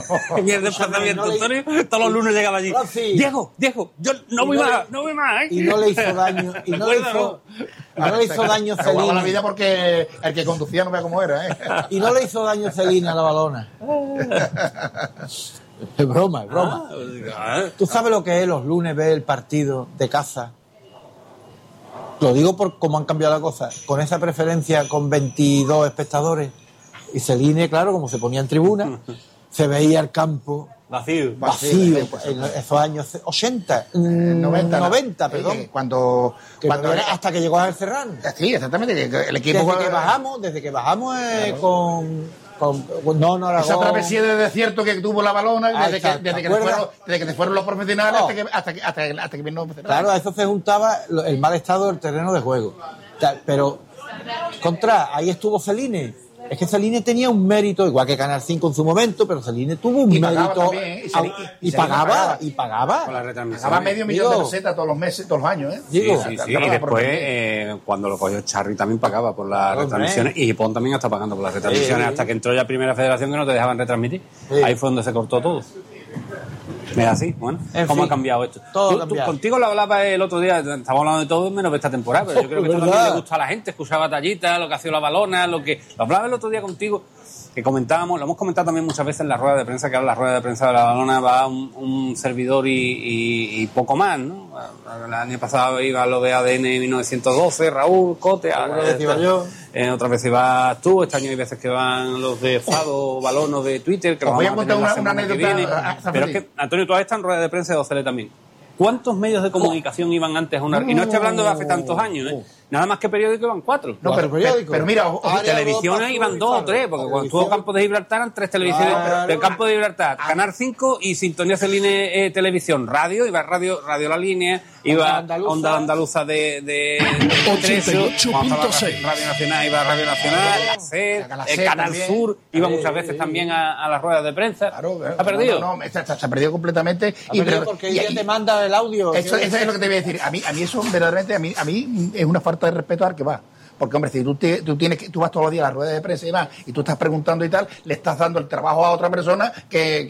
En el desplazamiento, Antonio, todos los lunes llegaba allí. Diego, yo no voy más, ¿eh? Y no le hizo daño, no le hizo daño Celina. La vida porque el que conducía no vea cómo era, ¿eh? Y no le hizo daño Celina a la balona. Es broma. ¿Tú sabes lo que es los lunes ver el partido de caza? Lo digo por cómo han cambiado las cosas. Con esa preferencia con 22 espectadores. Y Celine, claro, como se ponía en tribuna, se veía el campo vacío en esos años 80, 90, perdón. Cuando era hasta que llegó a Serrano. Sí, exactamente. El equipo desde que bajamos claro. Esa travesía de desierto que tuvo la balona, desde que se fueron los profesionales hasta que vino Serrano. Claro, a eso se juntaba el mal estado del terreno de juego. Pero ahí estuvo Celine. Es que Celine tenía un mérito, igual que Canal 5 en su momento, pero Celine tuvo un mérito. Y pagaba. Con la retransmisión. Pagaba $500,000 de pesetas todos los meses, todos los años, ¿eh? Sí. Y después, cuando lo cogió Charri, también pagaba por las retransmisiones. Y Pon también está pagando por las retransmisiones. Hasta que entró ya Primera Federación, que no te dejaban retransmitir. Ahí fue donde se cortó todo. Es así, bueno, ¿cómo ha cambiado esto? Contigo lo hablaba el otro día, estamos hablando de todo menos de esta temporada, pero yo creo que esto también le gusta a la gente, escuchar batallitas, lo que ha sido la balona, lo hablaba el otro día contigo, que comentábamos, lo hemos comentado también muchas veces en la rueda de prensa, que ahora la rueda de prensa de la balona va un servidor y poco más, ¿no? El año pasado iba lo de ADN 1912, Raúl, Cote, otras veces ibas tú, este año hay veces que van los de Fado, Balonos de Twitter, que los voy a contar una anécdota. Pero es que, Antonio, tú has estado en rueda de prensa de Ocele también. ¿Cuántos medios de comunicación iban antes a una... Y no estoy hablando de hace tantos años, ¿eh? Nada más que periódico iban 4. No, pero mira... televisiones iban 2 o 3, porque cuando estuvo Campo de Gibraltar eran 3 televisiones del Campo de Gibraltar. Canal 5 y Sintonía Celine Televisión. Radio, iba Radio La Línea, iba Onda Andaluza de 88.6. Radio Nacional, iba Radio Nacional, la SER, Canal Sur, iba muchas veces también a las ruedas de prensa. Claro, ¿Ha perdido? No, se ha perdido completamente. Porque ella te manda el audio. Eso es lo que te voy a decir. A mí eso verdaderamente, a mí es una falta de respeto al que va. Porque, hombre, si tú vas todos los días a las ruedas de prensa y tú estás preguntando y tal, le estás dando el trabajo a otra persona que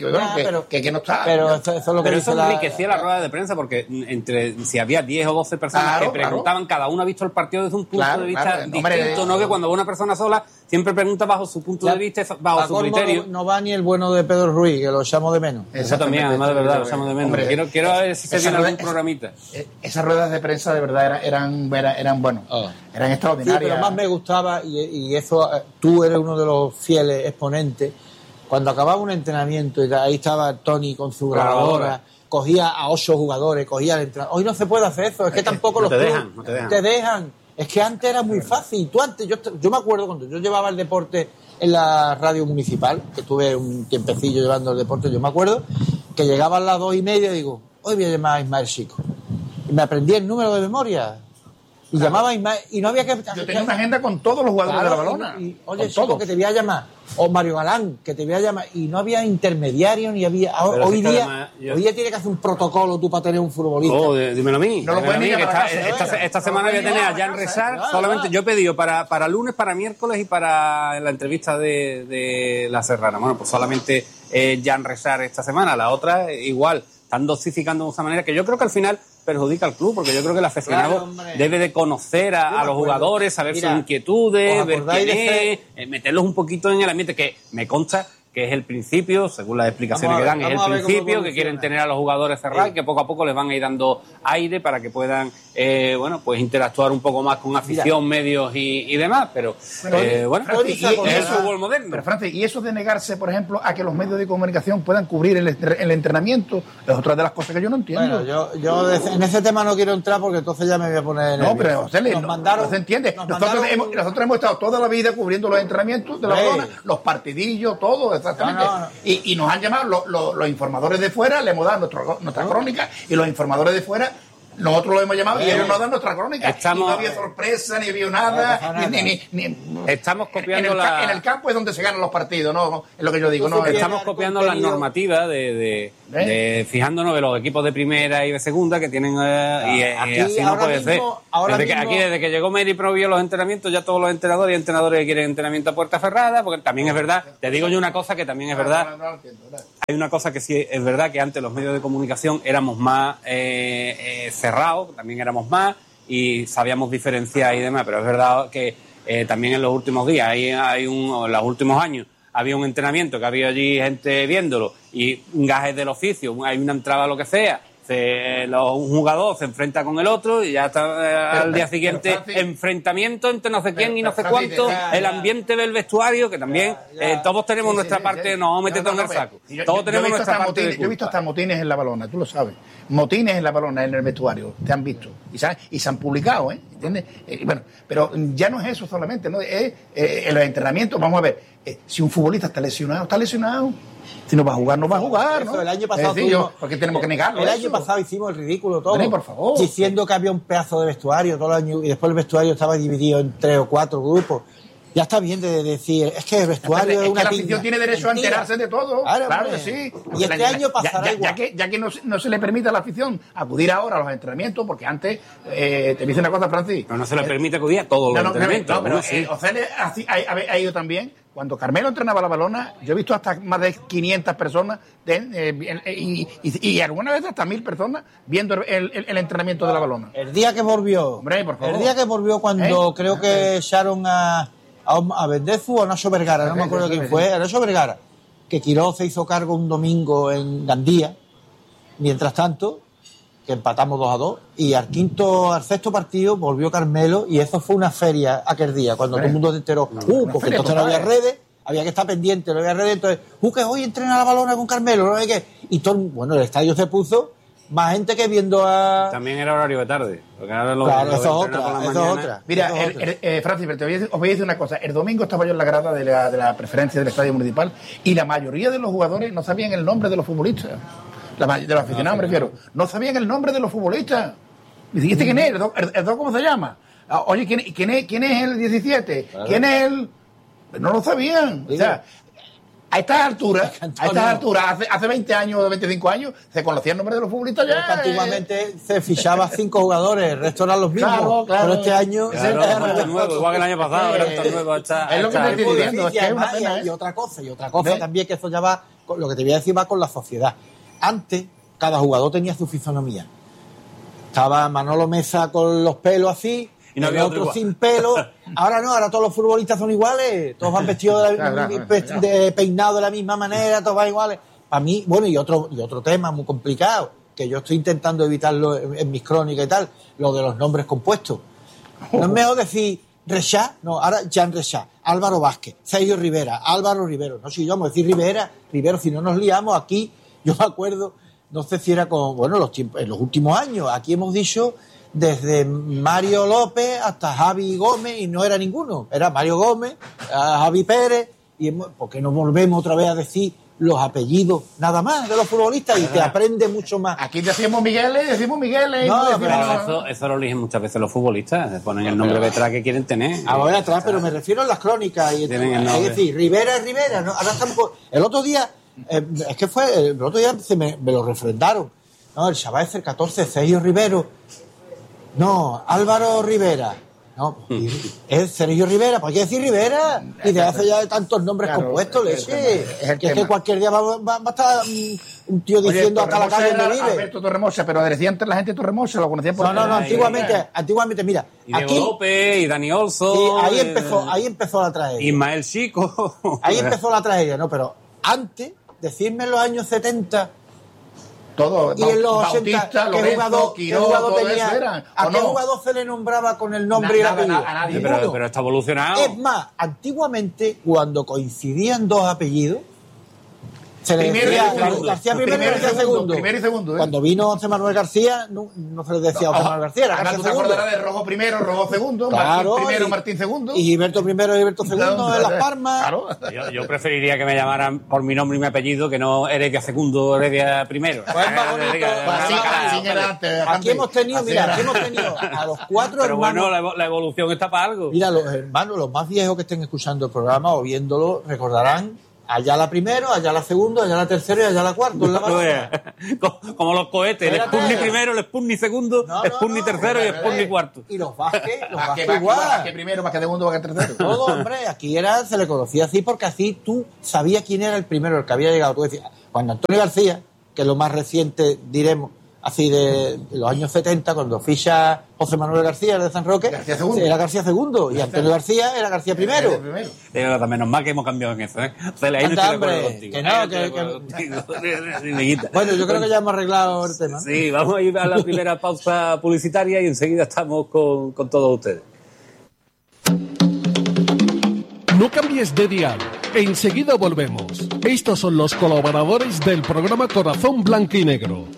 no está. Pero eso enriquecía la rueda de prensa, porque si había 10 o 12 personas que preguntaban, cada uno ha visto el partido desde un punto de vista distinto, no que cuando va una persona sola siempre pregunta bajo su punto de vista, bajo su criterio. No va ni el bueno de Pedro Ruiz, que lo echamos de menos. Eso también, además de verdad, lo echamos de menos. Hombre, quiero ver si se viene algún programita. Esas ruedas de prensa de verdad eran buenos, eran extraordinarias. Sí, pero más me gustaba, y eso, tú eres uno de los fieles exponentes, cuando acababa un entrenamiento y ahí estaba Tony con su grabadora, cogía a 8 jugadores, cogía al entrenador. Hoy no se puede hacer eso, es que tampoco no te dejan. Es que antes era muy fácil. Yo me acuerdo cuando yo llevaba el deporte en la radio municipal, que estuve un tiempecillo llevando el deporte, yo me acuerdo que llegaban las 2:30 y digo, hoy voy a llamar a Ismael Chico. Y me aprendí el número de memoria. Y llamaba a Ismael, y no había que... Yo tenía una agenda con todos los jugadores de la balona. Oye, Chico, que te voy a llamar. O Mario Galán, que te voy a llamar. Y no había intermediario, ni había... Hoy día tiene que hacer un protocolo tú para tener un futbolista. Dímelo a mí. No lo puedes ni esta semana voy a tener a Jan Resar. Solamente yo he pedido para lunes, para miércoles y para la entrevista de La Serrana. Bueno, pues solamente Jan Resar esta semana. La otra, igual, están dosificando de esa manera que yo creo que al final perjudica al club, porque yo creo que el aficionado debe de conocer a los jugadores, saber sus inquietudes, ver quién es, meterlos un poquito en el ambiente, que me consta que es el principio, según las explicaciones que dan, es el principio, que quieren tener a los jugadores cerrados y que poco a poco les van a ir dando aire para que puedan, pues interactuar un poco más con afición, medios y demás, pero Francis, es el fútbol moderno. Pero Francis, y eso de negarse, por ejemplo, a que los medios de comunicación puedan cubrir el entrenamiento, es otra de las cosas que yo no entiendo. Bueno, yo en ese tema no quiero entrar porque entonces ya me voy a poner nervioso. No, pero no se entiende. Nosotros hemos estado toda la vida cubriendo los entrenamientos de la balona, los partidillos, todo, exactamente. Y nos han llamado los informadores de fuera, le hemos dado nuestra crónica, y los informadores de fuera nosotros lo hemos llamado y ellos nos dan nuestra crónica. Y no había sorpresa, ni había nada. Estamos copiando en el campo es donde se ganan los partidos, ¿no? Es lo que yo digo. Estamos copiando las normativas de fijándonos de los equipos de primera y de segunda que tienen y así no puede ser. Desde que llegó Mary prohibió los entrenamientos, ya todos los entrenadores y entrenadores quieren entrenamiento a puerta cerrada, porque también es verdad, te digo yo una cosa que también es verdad. Hay una cosa que sí es verdad, que antes los medios de comunicación éramos más cerrados, también éramos más y sabíamos diferenciar y demás, pero es verdad que también en los últimos días, en los últimos años, había un entrenamiento que había allí gente viéndolo y gajes del oficio, hay una entrada lo que sea, un jugador se enfrenta con el otro y ya está al día siguiente enfrentamiento entre no sé quién y no sé cuánto, el ambiente del vestuario, que también todos tenemos nuestra parte, no metes todo en el saco, todos tenemos nuestra parte de culpa. Yo he visto hasta motines en la balona, tú lo sabes, motines en la balona, en el vestuario, te han visto y se han publicado, ¿entiendes? Bueno, pero ya no es eso solamente, ¿no? En los entrenamientos, vamos a ver, si un futbolista está lesionado. Si no va a jugar, no va a jugar, ¿no? Eso, el año pasado porque tenemos que negarlo. El año pasado hicimos el ridículo todo. Por favor. Diciendo que había un pedazo de vestuario todo el año y después el vestuario estaba dividido en 3 o 4 grupos. Ya está bien de decir, es que el vestuario es una que la afición tiene derecho a enterarse de todo. Claro que sí. Y este año pasará igual. Ya que no se le permite a la afición acudir ahora a los entrenamientos, porque antes, te dice una cosa, Francis. Pero no se le permite acudir a todos los entrenamientos. Pero Ocele ha ido también. Cuando Carmelo entrenaba la balona, yo he visto hasta más de 500 personas y algunas veces hasta 1000 personas viendo el entrenamiento de la balona. El día que volvió, hombre, por favor. El día que volvió cuando creo que echaron a Bendezu o a Nacho Vergara, no me acuerdo quién fue, a Nacho Vergara, que Quiroz se hizo cargo un domingo en Gandía, mientras tanto, que empatamos 2-2, y al sexto partido volvió Carmelo, y eso fue una feria aquel día, cuando todo el mundo se enteró, porque entonces no había redes, había que estar pendiente, no había redes, entonces, que hoy entrena la balona con Carmelo, no sé qué, y todo, bueno, el estadio se puso más gente que viendo a... También era horario de tarde. Porque ahora claro, eso es otra. Mira, Francis, os voy a decir una cosa. El domingo estaba yo en la grada de la preferencia del estadio municipal y la mayoría de los jugadores no sabían el nombre de los futbolistas. De los aficionados, me refiero. No sabían el nombre de los futbolistas. Me dijiste quién es, el dos, ¿cómo se llama? Oye, ¿quién es el 17? Claro. ¿Quién es el...? No lo sabían. O sea, a estas alturas, hace 20 años o 25 años, se conocía el nombre de los futbolistas ya. Antiguamente se fichaba 5 jugadores, el resto eran los mismos. Claro. Pero este año... Claro, nuevo, igual que el año pasado, era nuevo. Es lo que te estoy diciendo. Y otra cosa también, que eso ya va, lo que te voy a decir va con la sociedad. Antes, cada jugador tenía su fisonomía. Estaba Manolo Mesa con los pelos así, y no había otro sin pelo. Ahora no, ahora todos los futbolistas son iguales, todos van vestidos peinados de la misma manera, todos van iguales. Para mí, bueno, y otro tema muy complicado, que yo estoy intentando evitarlo en mis crónicas y tal, lo de los nombres compuestos. No es mejor decir Rexá, no, ahora Jan Rexá, Álvaro Vázquez, Sergio Rivera, Álvaro Rivero. No, si yo vamos a decir Rivero, si no nos liamos aquí. Yo me acuerdo, no sé si era en los últimos años, aquí hemos dicho desde Mario López hasta Javi Gómez, y no era ninguno, era Mario Gómez, Javi Pérez, y ¿por qué no volvemos otra vez a decir los apellidos nada más de los futbolistas? Y te aprende mucho más. Aquí decimos Migueles. No, pero eso lo eligen muchas veces los futbolistas, se ponen el nombre detrás que quieren tener. Ahora atrás, pero me refiero a las crónicas. Y tienen el nombre. Es decir, Rivera, ¿no? Ahora estamos... El otro día... es que el otro día me lo refrendaron. No, el chaval es el 14, Sergio Rivero. No, Álvaro Rivera. No, es Sergio Rivera, pues hay que decir Rivera. Y de hace ya tantos nombres compuestos, leche. Es que cualquier día va a estar un tío diciendo hasta la calle donde vive. Alberto Torremocha, pero decían la gente Torremocha, lo conocían por... No, antiguamente, mira. Y Diego López, y Dani Olso. Sí, ahí empezó la tragedia. Ismael Chico. Ahí empezó la tragedia, ¿no? Pero antes, decirme en los años 70... Todo, y en los 80, ¿qué jugador tenía? ¿A qué jugador se le nombraba con el nombre y el apellido? A nadie. Pero está evolucionado. Es más, antiguamente, cuando coincidían dos apellidos, se le decía García primero y García segundo. Primero y segundo. Cuando vino José Manuel García, no se le decía José Manuel García, era García segundo. Ahora tú te acordarás de Rojo primero, Rojo segundo, claro, Martín primero, Martín segundo. Y Gilberto primero y Gilberto segundo en Las Palmas. Claro. Yo preferiría que me llamaran por mi nombre y mi apellido, que no Heredia segundo, Heredia primero. Pues más bonito. Aquí hemos tenido a los 4 pero hermanos. Pero bueno, la evolución está para algo. Mira, los hermanos, los más viejos que estén escuchando el programa o viéndolo, recordarán allá la primero, allá la segundo, allá la tercero y allá la cuarta. Como los cohetes, el Sputnik primero, el Sputnik segundo, el Sputnik tercero y el Sputnik cuarto. Y los Vázquez igual. Vázquez primero, Vázquez segundo, Vázquez tercero. Todo, hombre, aquí se le conocía así porque así tú sabías quién era el primero, el que había llegado. Tú decías, cuando Antonio García, que es lo más reciente, diremos, así de los años 70, cuando ficha José Manuel García de San Roque, era García II y Antonio García era García I. Menos mal que hemos cambiado en eso, ¿eh? O sea, ahí no estoy de acuerdo contigo. Bueno, yo creo que ya hemos arreglado el tema. Sí, vamos a ir a la primera pausa publicitaria y enseguida estamos con todos ustedes. No cambies de dial. Enseguida volvemos. Estos son los colaboradores del programa Corazón Blanquinegro.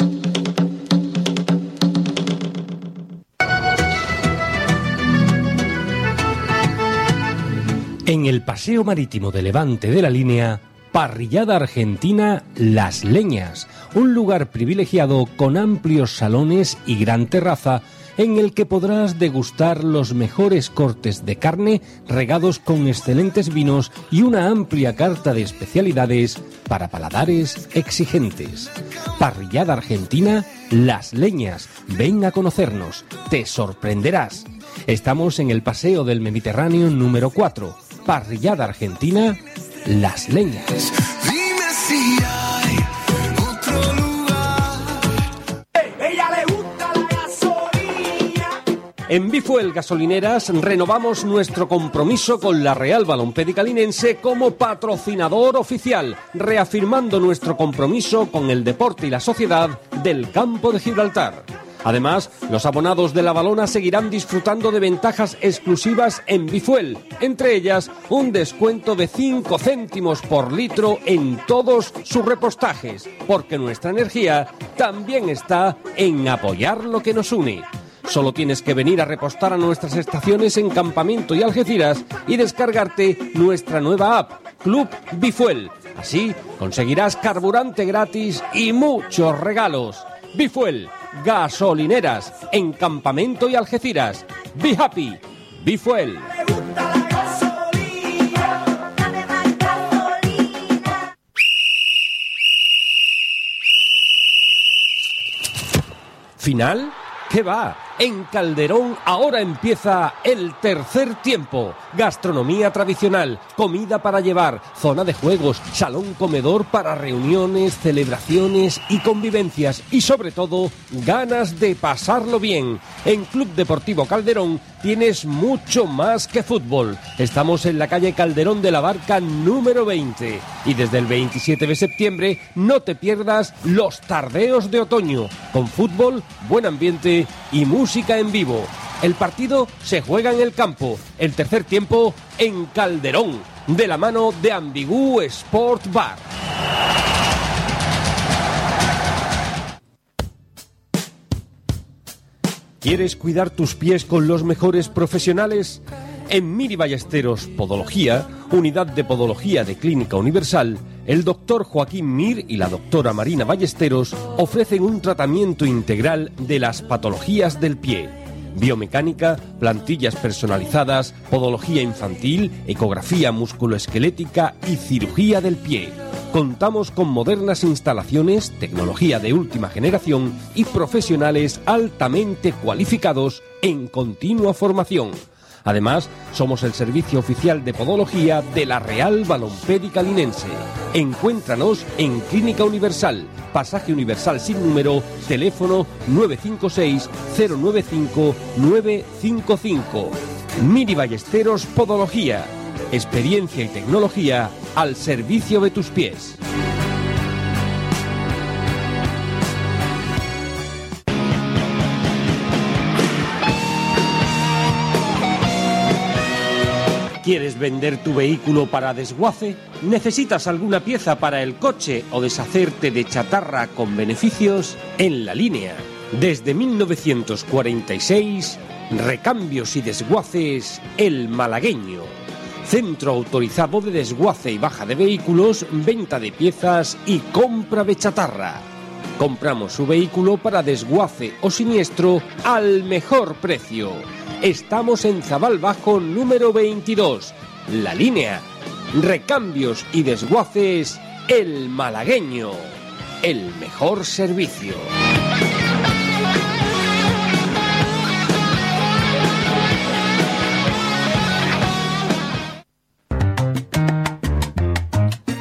En el paseo marítimo de Levante de la Línea, parrillada argentina Las Leñas, un lugar privilegiado con amplios salones y gran terraza en el que podrás degustar los mejores cortes de carne regados con excelentes vinos y una amplia carta de especialidades para paladares exigentes. Parrillada argentina Las Leñas, ven a conocernos, te sorprenderás. Estamos en el Paseo del Mediterráneo número 4, parrillada argentina Las Leñas. Dime si hay otro lugar. Ella le gusta la gasolina. En Bifuel Gasolineras renovamos nuestro compromiso con la Real Balompédica Linense como patrocinador oficial, reafirmando nuestro compromiso con el deporte y la sociedad del Campo de Gibraltar. Además, los abonados de la Balona seguirán disfrutando de ventajas exclusivas en Bifuel, entre ellas un descuento de 5 céntimos por litro en todos sus repostajes, porque nuestra energía también está en apoyar lo que nos une. Solo tienes que venir a repostar a nuestras estaciones en Campamento y Algeciras y descargarte nuestra nueva app, Club Bifuel. Así conseguirás carburante gratis y muchos regalos. Bifuel, gasolineras en Campamento y Algeciras. Be happy, Bifuel. ¿Final? ¿Qué va? En Calderón ahora empieza el tercer tiempo. Gastronomía tradicional, comida para llevar, zona de juegos, salón comedor para reuniones, celebraciones y convivencias. Y sobre todo, ganas de pasarlo bien. En Club Deportivo Calderón tienes mucho más que fútbol. Estamos en la calle Calderón de la Barca número 20. Y desde el 27 de septiembre no te pierdas los tardeos de otoño. Con fútbol, buen ambiente y música en vivo. El partido se juega en el campo, el tercer tiempo en Calderón, de la mano de Ambigú Sport Bar. ¿Quieres cuidar tus pies con los mejores profesionales? En Miri Ballesteros Podología, unidad de podología de Clínica Universal, el doctor Joaquín Mir y la doctora Marina Ballesteros ofrecen un tratamiento integral de las patologías del pie. Biomecánica, plantillas personalizadas, podología infantil, ecografía musculoesquelética y cirugía del pie. Contamos con modernas instalaciones, tecnología de última generación y profesionales altamente cualificados en continua formación. Además, somos el servicio oficial de podología de la Real Balompédica Linense. Encuéntranos en Clínica Universal, Pasaje Universal sin número, teléfono 956-095-955. Miri Ballesteros Podología. Experiencia y tecnología al servicio de tus pies. ¿Quieres vender tu vehículo para desguace? ¿Necesitas alguna pieza para el coche o deshacerte de chatarra con beneficios? En La Línea. Desde 1946, recambios y desguaces El Malagueño. Centro autorizado de desguace y baja de vehículos, venta de piezas y compra de chatarra. Compramos su vehículo para desguace o siniestro al mejor precio. Estamos en Zabal Bajo número 22. La Línea. Recambios y desguaces El Malagueño. El mejor servicio.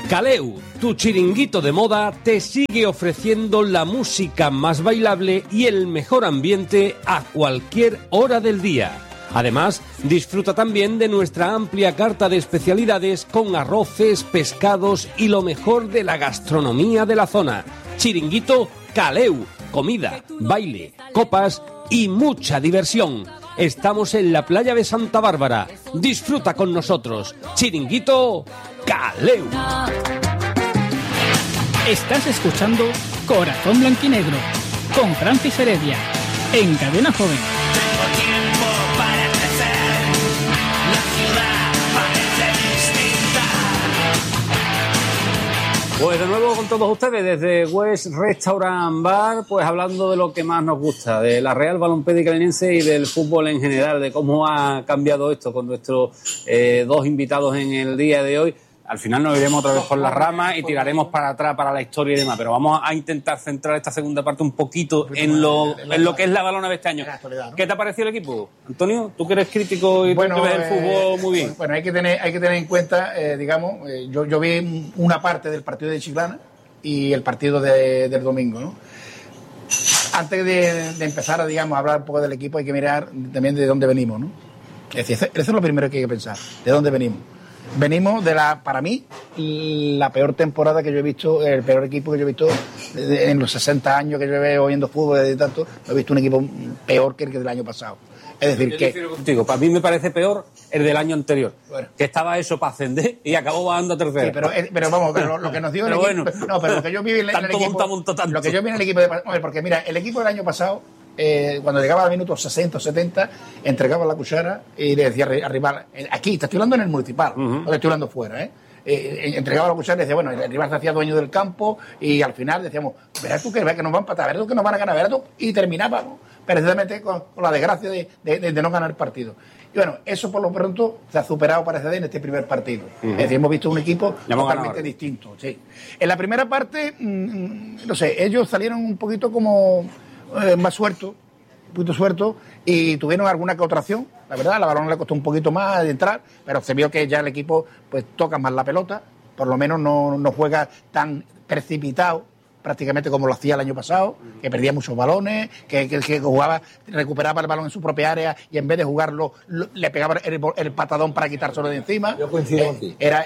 Caleu, tu chiringuito de moda, te sigue ofreciendo la música más bailable y el mejor ambiente a cualquier hora del día. Además, disfruta también de nuestra amplia carta de especialidades con arroces, pescados y lo mejor de la gastronomía de la zona. Chiringuito Caleu, comida, baile, copas y mucha diversión. Estamos en la playa de Santa Bárbara. Disfruta con nosotros. Chiringuito Caleu. Estás escuchando Corazón Blanquinegro con Francis Heredia en Cadena Joven. Pues de nuevo con todos ustedes desde West Restaurant Bar, pues hablando de lo que más nos gusta, de la Real Balompédica Linense y del fútbol en general, de cómo ha cambiado esto con nuestros dos invitados en el día de hoy. Al final nos iremos otra vez por las ramas y tiraremos para atrás para la historia y demás, pero vamos a intentar centrar esta segunda parte un poquito en lo que es la Balona de este año. ¿Qué te ha parecido el equipo? Antonio, tú que eres crítico y tú que ves el fútbol muy bien. Bueno, hay que tener en cuenta, yo vi una parte del partido de Chiclana y el partido del domingo, ¿no? Antes de empezar a hablar un poco del equipo hay que mirar también de dónde venimos, ¿no? Es decir, eso es lo primero que hay que pensar, de dónde venimos. Venimos de para mí, la peor temporada que yo he visto, el peor equipo que yo he visto en los 60 años que yo veo viendo fútbol y tanto, he visto un equipo peor que el del año pasado. Es decir, contigo, para mí me parece peor el del año anterior, que estaba eso para ascender y acabó bajando a tercera. Sí, pero vamos, lo que nos dio el equipo... Bueno, no, pero lo que yo vi en el equipo... Lo que yo vi en el equipo... Porque mira, el equipo del año pasado... cuando llegaba al minuto 60 o 70, entregaba la cuchara y le decía al rival, aquí, te estoy hablando en el municipal, no te estoy hablando fuera, entregaba la cuchara y decía, bueno, el rival se hacía dueño del campo y al final decíamos, verás tú que nos van a empatar, verás tú que nos van a ganar, verás tú, y terminábamos precisamente con la desgracia de no ganar el partido. Y bueno, eso por lo pronto se ha superado, parece, en este primer partido. Es decir, hemos visto un equipo totalmente distinto. Sí. En la primera parte, no sé, ellos salieron un poquito como... más suelto, un poquito suelto, y tuvieron alguna que otra acción. La verdad, la Balona le costó un poquito más de entrar, pero se vio que ya el equipo pues toca más la pelota, por lo menos no juega tan precipitado prácticamente como lo hacía el año pasado, que perdía muchos balones, que jugaba, recuperaba el balón en su propia área y en vez de jugarlo le pegaba el patadón para quitárselo de encima. Yo coincido contigo. Era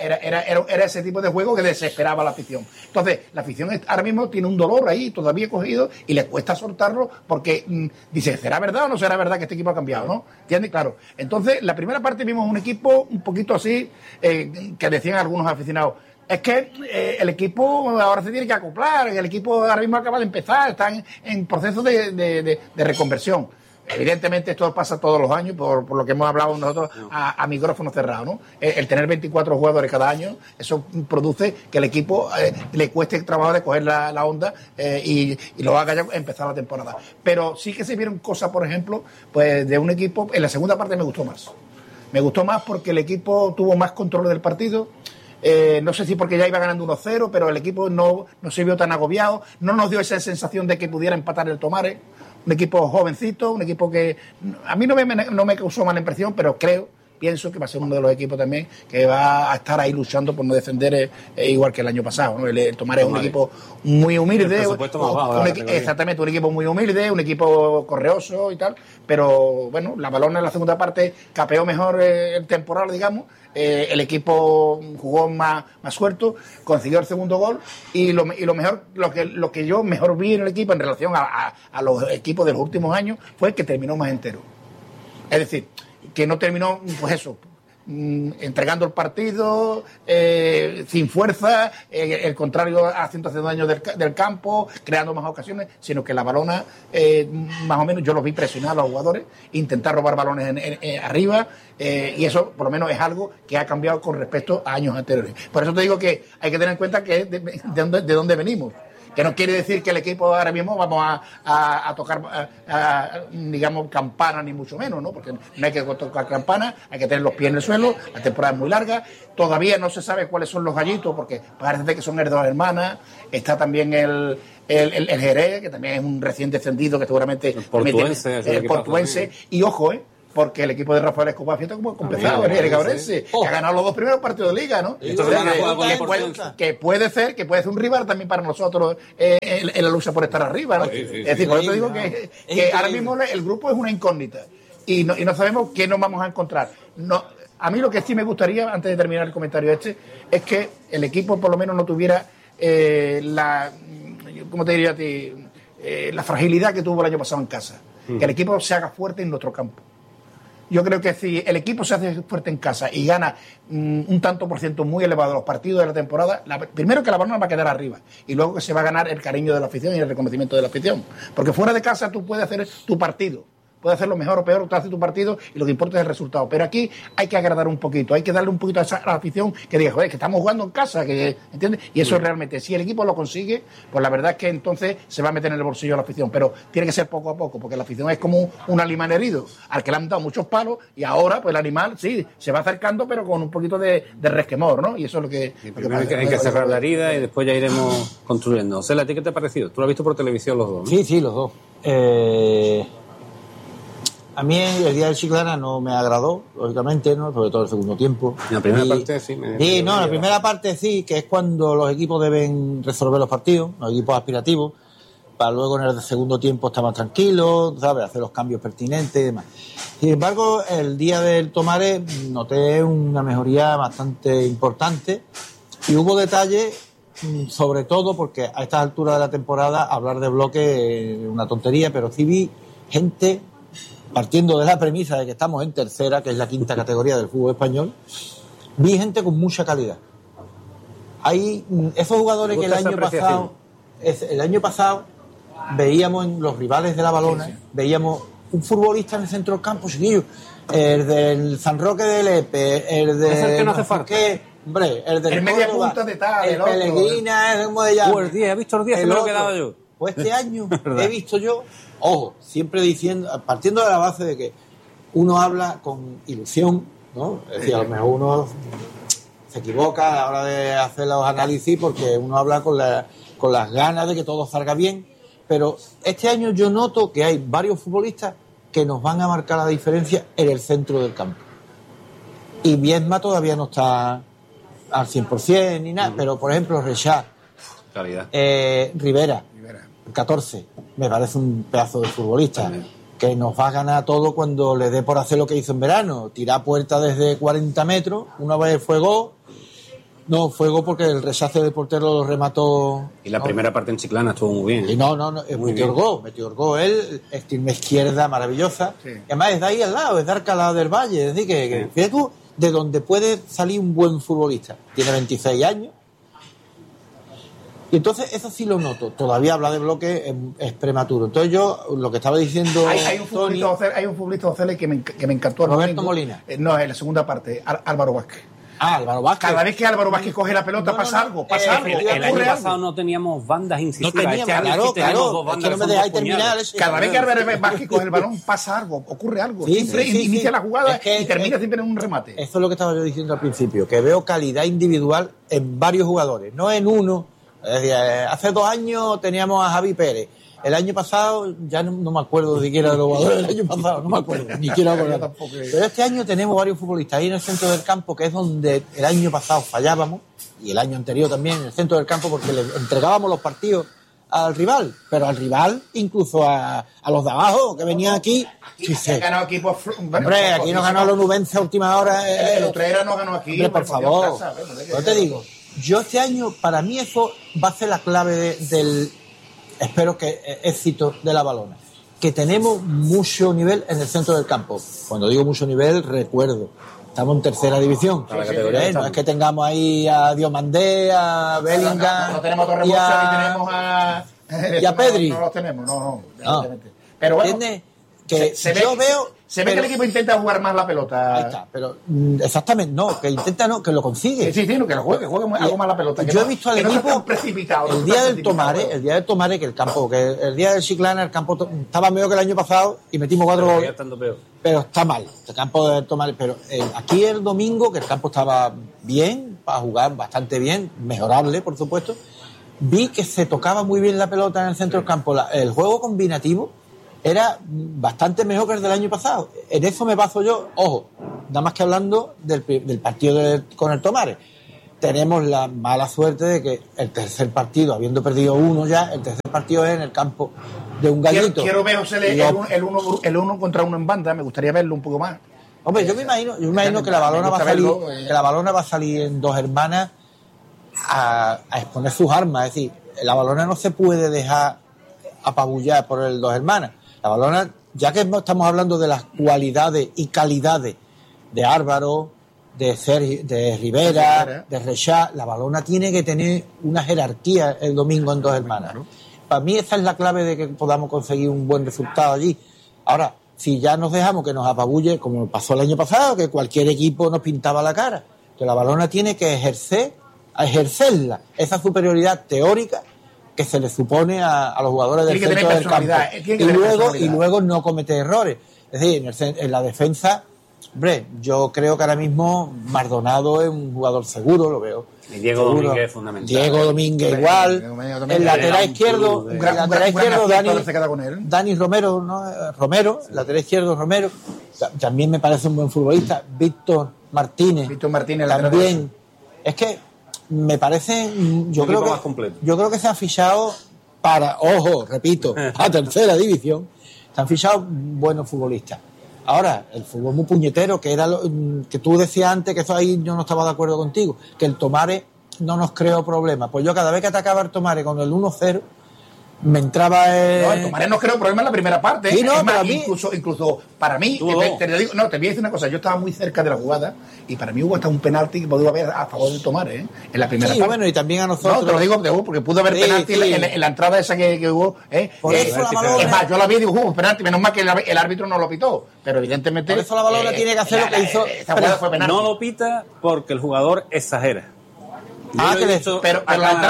ese tipo de juego que desesperaba a la afición. Entonces, la afición ahora mismo tiene un dolor ahí todavía cogido y le cuesta soltarlo porque dice, ¿será verdad o no será verdad que este equipo ha cambiado? ¿No? ¿Entiendes? Claro. Entonces, la primera parte vimos un equipo un poquito así, que decían algunos aficionados, es que el equipo ahora se tiene que acoplar, el equipo ahora mismo acaba de empezar, está en proceso de reconversión. Evidentemente esto pasa todos los años, por lo que hemos hablado nosotros a micrófono cerrado, ¿no? El tener 24 jugadores cada año, eso produce que el equipo le cueste el trabajo de coger la onda y lo haga ya empezar la temporada. Pero sí que se vieron cosas, por ejemplo, pues de un equipo, en la segunda parte me gustó más. Me gustó más porque el equipo tuvo más control del partido. No sé si porque ya iba ganando 1-0, pero el equipo no se vio tan agobiado, no nos dio esa sensación de que pudiera empatar el Tomares. Un equipo jovencito, un equipo que a mí no me causó mala impresión, pero pienso que va a ser uno de los equipos también que va a estar ahí luchando por no defender igual que el año pasado, ¿no? El Tomares es un equipo muy humilde, exactamente, un equipo muy humilde, un equipo correoso y tal, pero bueno, la Balona en la segunda parte capeó mejor el temporal, digamos. El equipo jugó más suelto, consiguió el segundo gol y lo mejor, lo que yo mejor vi en el equipo en relación a los equipos de los últimos años fue que terminó más entero. Es decir, que no terminó, pues eso, entregando el partido sin fuerza, el contrario, haciendo daño del campo, creando más ocasiones, sino que la Balona, más o menos, yo los vi presionar a los jugadores, intentar robar balones arriba, y eso por lo menos es algo que ha cambiado con respecto a años anteriores. Por eso te digo que hay que tener en cuenta que es de dónde venimos. Que no quiere decir que el equipo ahora mismo vamos a tocar, digamos, campana, ni mucho menos, ¿no? Porque no hay que tocar campana, hay que tener los pies en el suelo, la temporada es muy larga, todavía no se sabe cuáles son los gallitos, porque parece que son dos hermanas, está también el Jerez, que también es un recién descendido, que seguramente... El portuense. Y ojo, porque el equipo de Rafael Escobar fíjate cómo ha empezado, el Cabrense, que ha ganado los 2 primeros partidos de liga, ¿no? Que puede ser un rival también para nosotros en la lucha por estar arriba, ¿no? Es decir, por eso digo que ahora mismo el grupo es una incógnita y no sabemos qué nos vamos a encontrar. No, a mí lo que sí me gustaría, antes de terminar el comentario es que el equipo por lo menos no tuviera ¿cómo te diría a ti? La fragilidad que tuvo el año pasado en casa. Que el equipo se haga fuerte en nuestro campo. Yo creo que si el equipo se hace fuerte en casa y gana un tanto por ciento muy elevado los partidos de la temporada, primero que la balona va a quedar arriba y luego que se va a ganar el cariño de la afición y el reconocimiento de la afición. Porque fuera de casa tú puedes hacer tu partido. Puedes hacerlo mejor o peor, tú haces tu partido y lo que importa es el resultado. Pero aquí hay que agradar un poquito, hay que darle un poquito a la afición que diga, joder, que estamos jugando en casa, ¿entiendes? Y eso realmente, si el equipo lo consigue, pues la verdad es que entonces se va a meter en el bolsillo a la afición. Pero tiene que ser poco a poco, porque la afición es como un animal herido, al que le han dado muchos palos y ahora, pues el animal, sí, se va acercando, pero con un poquito de resquemor, ¿no? Y eso es lo que... Hay que cerrar la herida y después ya iremos construyendo. O sea, ¿a ti qué te ha parecido? Tú lo has visto por televisión los dos, ¿no? Sí, los dos. A mí el día del Chiclana no me agradó, lógicamente, ¿no? Sobre todo el segundo tiempo. La primera parte sí. La primera parte sí, que es cuando los equipos deben resolver los partidos, los equipos aspirativos, para luego en el segundo tiempo estar más tranquilos, ¿sabes? Hacer los cambios pertinentes y demás. Sin embargo, el día del Tomares noté una mejoría bastante importante y hubo detalles, sobre todo porque a estas alturas de la temporada hablar de bloque es una tontería, pero sí vi gente... partiendo de la premisa de que estamos en tercera, que es la quinta categoría del fútbol español, vi gente con mucha calidad. Hay esos jugadores que el año pasado veíamos en los rivales de la Balona, veíamos un futbolista en el centro del campo, chiquillo, el del San Roque de Lepe, el de... Es el que no hace falta. Hombre, el del el media punta de tal, el Pellegrina, el como de llama. Pues 10, ¿has visto los 10? Se me lo he quedado yo. Pues este año he visto yo, ojo, siempre diciendo, partiendo de la base de que uno habla con ilusión, ¿no? Es decir, a lo mejor uno se equivoca a la hora de hacer los análisis porque uno habla con las ganas de que todo salga bien, pero este año yo noto que hay varios futbolistas que nos van a marcar la diferencia en el centro del campo. Y Viedma todavía no está al 100% ni nada, pero por ejemplo Rechá, Rivera, 14, me parece un pedazo de futbolista que nos va a ganar todo cuando le dé por hacer lo que hizo en verano, tirar puerta desde 40 metros, una vez fue gol porque el rechace del portero lo remató. Y la primera parte en Chiclana estuvo muy bien. Y metió gol él, estirme izquierda maravillosa, y además es de ahí al lado, es de Alcalá del Valle, es decir que fíjate tú, de donde puede salir un buen futbolista, tiene 26 años. Y entonces eso sí lo noto. Todavía hablar de bloque es prematuro. Entonces yo, lo que estaba diciendo... Hay un futbolista de Ocele que me encantó. Roberto Molina. No, en la segunda parte, Álvaro Vázquez. Álvaro Vázquez. Cada vez que Álvaro Vázquez coge la pelota pasa algo. El año pasado no teníamos bandas incisivas. No teníamos, claro. Es que no me dejáis terminar. Cada vez que Álvaro Vázquez coge el balón pasa algo, ocurre algo. Siempre inicia la jugada y termina siempre en un remate. Eso es lo que estaba yo diciendo al principio, que veo calidad individual en varios jugadores, no en uno. Es decir, hace 2 años teníamos a Javi Pérez. El año pasado, ya no me acuerdo siquiera de los jugadores del año pasado, no me acuerdo, ni quiero acordar. Pero este año tenemos varios futbolistas ahí en el centro del campo, que es donde el año pasado fallábamos, y el año anterior también en el centro del campo, porque le entregábamos los partidos al rival, pero al rival, incluso a los de abajo, que venían aquí. Sí, ganado equipos. Hombre, aquí nos ganó los Nubense a última hora. El Utrera no ganó aquí. Hombre, por favor. No te digo. Yo este año, para mí eso va a ser la clave del, espero que, éxito de la Balona. Que tenemos mucho nivel en el centro del campo. Cuando digo mucho nivel, recuerdo, estamos en tercera división. No es que tengamos ahí a Diomandé, a Bellingham. No tenemos a Torremocha ni tenemos a... Y a Pedri. No los tenemos, no. Pero bueno, que yo veo... Se ve que el equipo intenta jugar más la pelota. Ahí está, pero exactamente no, que intenta no, que lo consigue. Sí, no, que lo juegue algo más la pelota. Yo he visto al equipo precipitado. El día del Tomare, que el día del Chiclana, el campo estaba mejor que el año pasado y metimos 4 goles. Pero está mal, el campo del Tomare. Pero aquí el domingo, que el campo estaba bien, para jugar bastante bien, mejorable, por supuesto, vi que se tocaba muy bien la pelota en el centro del campo. El juego combinativo era bastante mejor que el del año pasado. En eso me baso yo, ojo, nada más que hablando del partido con el Tomares. Tenemos la mala suerte de que el tercer partido, habiendo perdido uno ya, el tercer partido es en el campo de un gallito. Quiero ver, José, el uno contra uno en banda, me gustaría verlo un poco más. Hombre, yo me imagino que la Balona va a salir en Dos Hermanas a exponer sus armas. Es decir, la Balona no se puede dejar apabullar por el Dos Hermanas. La Balona, ya que estamos hablando de las cualidades y calidades de Álvaro, de Rivera, de Rechá, la Balona tiene que tener una jerarquía el domingo en Dos Hermanas. Para mí esa es la clave de que podamos conseguir un buen resultado allí. Ahora, si ya nos dejamos que nos apabulle, como pasó el año pasado, que cualquier equipo nos pintaba la cara, que la Balona tiene que ejercerla, esa superioridad teórica que se le supone a los jugadores del centro del campo. Y luego no cometer errores. Es decir, en la defensa, hombre, yo creo que ahora mismo Maldonado es un jugador seguro, lo veo. Y Diego Domínguez es fundamental. Diego Domínguez igual. El lateral izquierdo, Dani Romero, ¿no? Lateral izquierdo Romero, también me parece un buen futbolista. Víctor Martínez también. Es que me parece, yo creo que se han fichado para, ojo, repito, a tercera división, se han fichado buenos futbolistas. Ahora, el fútbol muy puñetero, que era que tú decías antes, que eso ahí yo no estaba de acuerdo contigo, que el Tomares no nos creó problemas. Pues yo cada vez que atacaba el Tomares con el 1-0, me entraba el Tomares no creó problemas en la primera parte. Sí, no, es más, mí, incluso para mí, te voy a decir una cosa, yo estaba muy cerca de la jugada y para mí hubo hasta un penalti que pudo haber a favor del Tomares, en la primera parte. Bueno, y también a nosotros. No, te lo digo porque pudo haber penalti en la entrada esa que hubo. Por eso la Balona, es más, yo la vi y digo, hubo penalti, menos mal que el árbitro no lo pitó, pero evidentemente. Por eso la Balona tiene que hacer lo que hizo. Esa jugada fue penalti. No lo pita porque el jugador exagera. Pero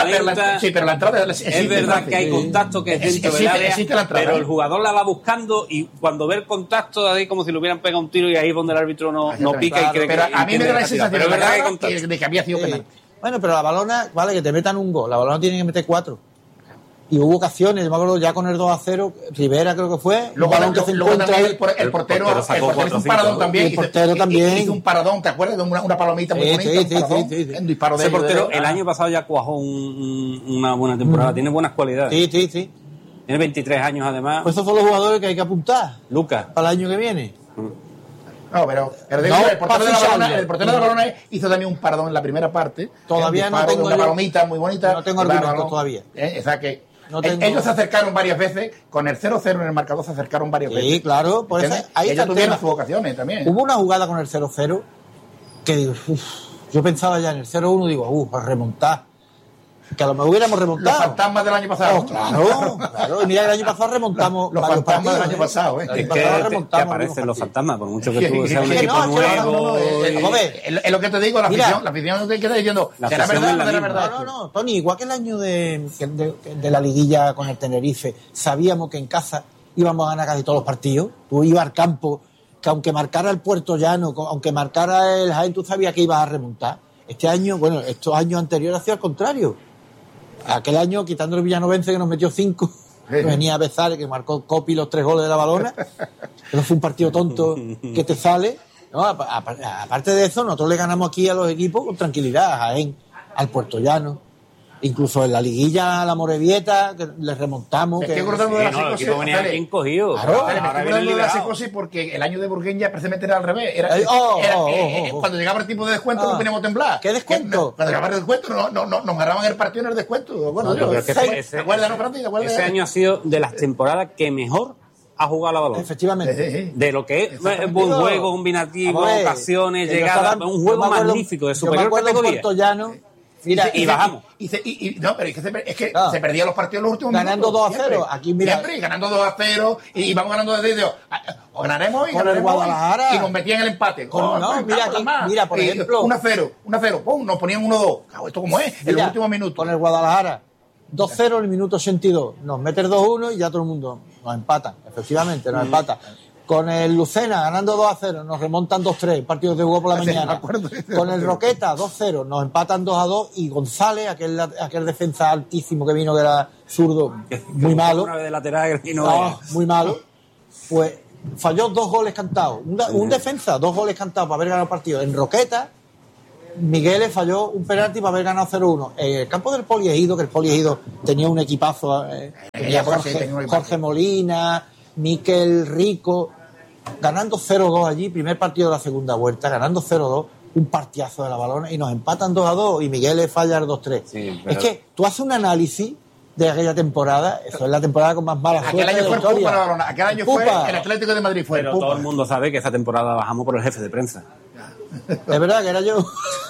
la entrada es verdad que hay contacto que es dentro del área, pero el jugador la va buscando y cuando ve el contacto ahí como si le hubieran pegado un tiro y ahí es donde el árbitro no pica y cree que. Pero a mí me da la sensación de que había sido penal. Bueno, pero la Balona, vale, que te metan un gol, la Balona tiene que meter 4. Y hubo ocasiones, yo me acuerdo ya con el 2-0, Rivera creo que fue. Luego el portero hizo un paradón también. El portero también. Hizo un paradón, ¿te acuerdas? De una palomita muy bonita. Sí. Ese portero el año pasado ya cuajó una buena temporada. Tiene buenas cualidades. Sí. Tiene 23 años además. Pues esos son los jugadores que hay que apuntar. Lucas. Para el año que viene. No, pero digo, el portero de la Balona hizo también un paradón en la primera parte. Todavía no tengo una palomita muy bonita. No tengo argumentos todavía. O sea que ellos se acercaron varias veces, con el 0-0 en el marcador se acercaron varias veces. Sí, claro. Por eso, ahí ellos tuvieron sus ocasiones también. Hubo una jugada con el 0-0 que digo, yo pensaba ya en el 0-1, digo, a remontar. Que a lo mejor hubiéramos remontado. Los fantasmas del año pasado. Claro. Y mira, el año pasado remontamos los fantasmas del año pasado. Es que aparecen los fantasmas, por mucho que tú seas un equipo nuevo. Es lo que te digo, la afición te queda diciendo, ¿será verdad? No, Tony, igual que el año de la liguilla con el Tenerife, sabíamos que en casa íbamos a ganar casi todos los partidos. Tú ibas al campo, que aunque marcara el Puerto Llano, aunque marcara el Jaén, tú sabías que ibas a remontar. Este año, estos años anteriores hacía al contrario. Aquel año, quitando el Villanovense que nos metió 5, venía a besar, que marcó Copi los 3 goles de la Balona. Pero fue un partido tonto que te sale. No, aparte de eso, nosotros le ganamos aquí a los equipos con tranquilidad, a Jaén, al Puerto Llano. Incluso en la liguilla a la Morevieta, que les remontamos. Estoy acordando de la el equipo venía bien cogido. Claro, me estoy acordando de la psicosis porque el año de Burgueña precisamente era al revés. Cuando llegaba el tipo de descuento nos poníamos a temblar. ¿Qué descuento? Cuando llegaba el descuento nos ganaban el partido en el descuento. Bueno, ¿te acuerdas, no, Francis? Ese año ha sido de las temporadas que mejor ha jugado la Balona. Efectivamente. De lo que es buen juego, combinativo, ocasiones, llegadas, un juego magnífico de superior categoría. Mira, y bajamos. Pero es que se perdían los partidos en los últimos ganando minutos. Ganando 2-0. Aquí, mira. Siempre, ganando 2-0 y vamos ganando desde o ganaremos y ganaremos. Y nos metían el empate. Mira, por ejemplo. 1-0. Pum, nos ponían 1-2. ¿Esto cómo es? En los últimos minutos. Con el Guadalajara. 2-0 en el minuto 82. Nos mete el 2-1 y ya todo el mundo nos empata. Efectivamente, nos empata. Con el Lucena ganando 2-0, nos remontan 2-3, partidos de jugó por la mañana. Con el Roqueta 2-0, nos empatan 2-2 y González, aquel defensa altísimo que vino que era zurdo, muy malo. Una vez de lateral, muy malo. pues falló 2 goles cantados. Un defensa, 2 goles cantados para haber ganado el partido. En Roqueta, Miguel falló un penalti para haber ganado 0-1. En el campo del Poliegido, que el Poliegido tenía un equipazo, tenía Jorge Molina, Miquel Rico, ganando 0-2 allí, primer partido de la segunda vuelta, ganando 0-2, un partidazo de la Balona, y nos empatan 2-2 y Miguel falla el 2-3. Sí, pero... Es que tú haces un análisis de aquella temporada, eso es la temporada con más mala suerte. Aquel año fue el para la Balona, aquel año fue el Atlético de Madrid. Pero todo el mundo sabe que esa temporada bajamos por el jefe de prensa. Es verdad que era yo.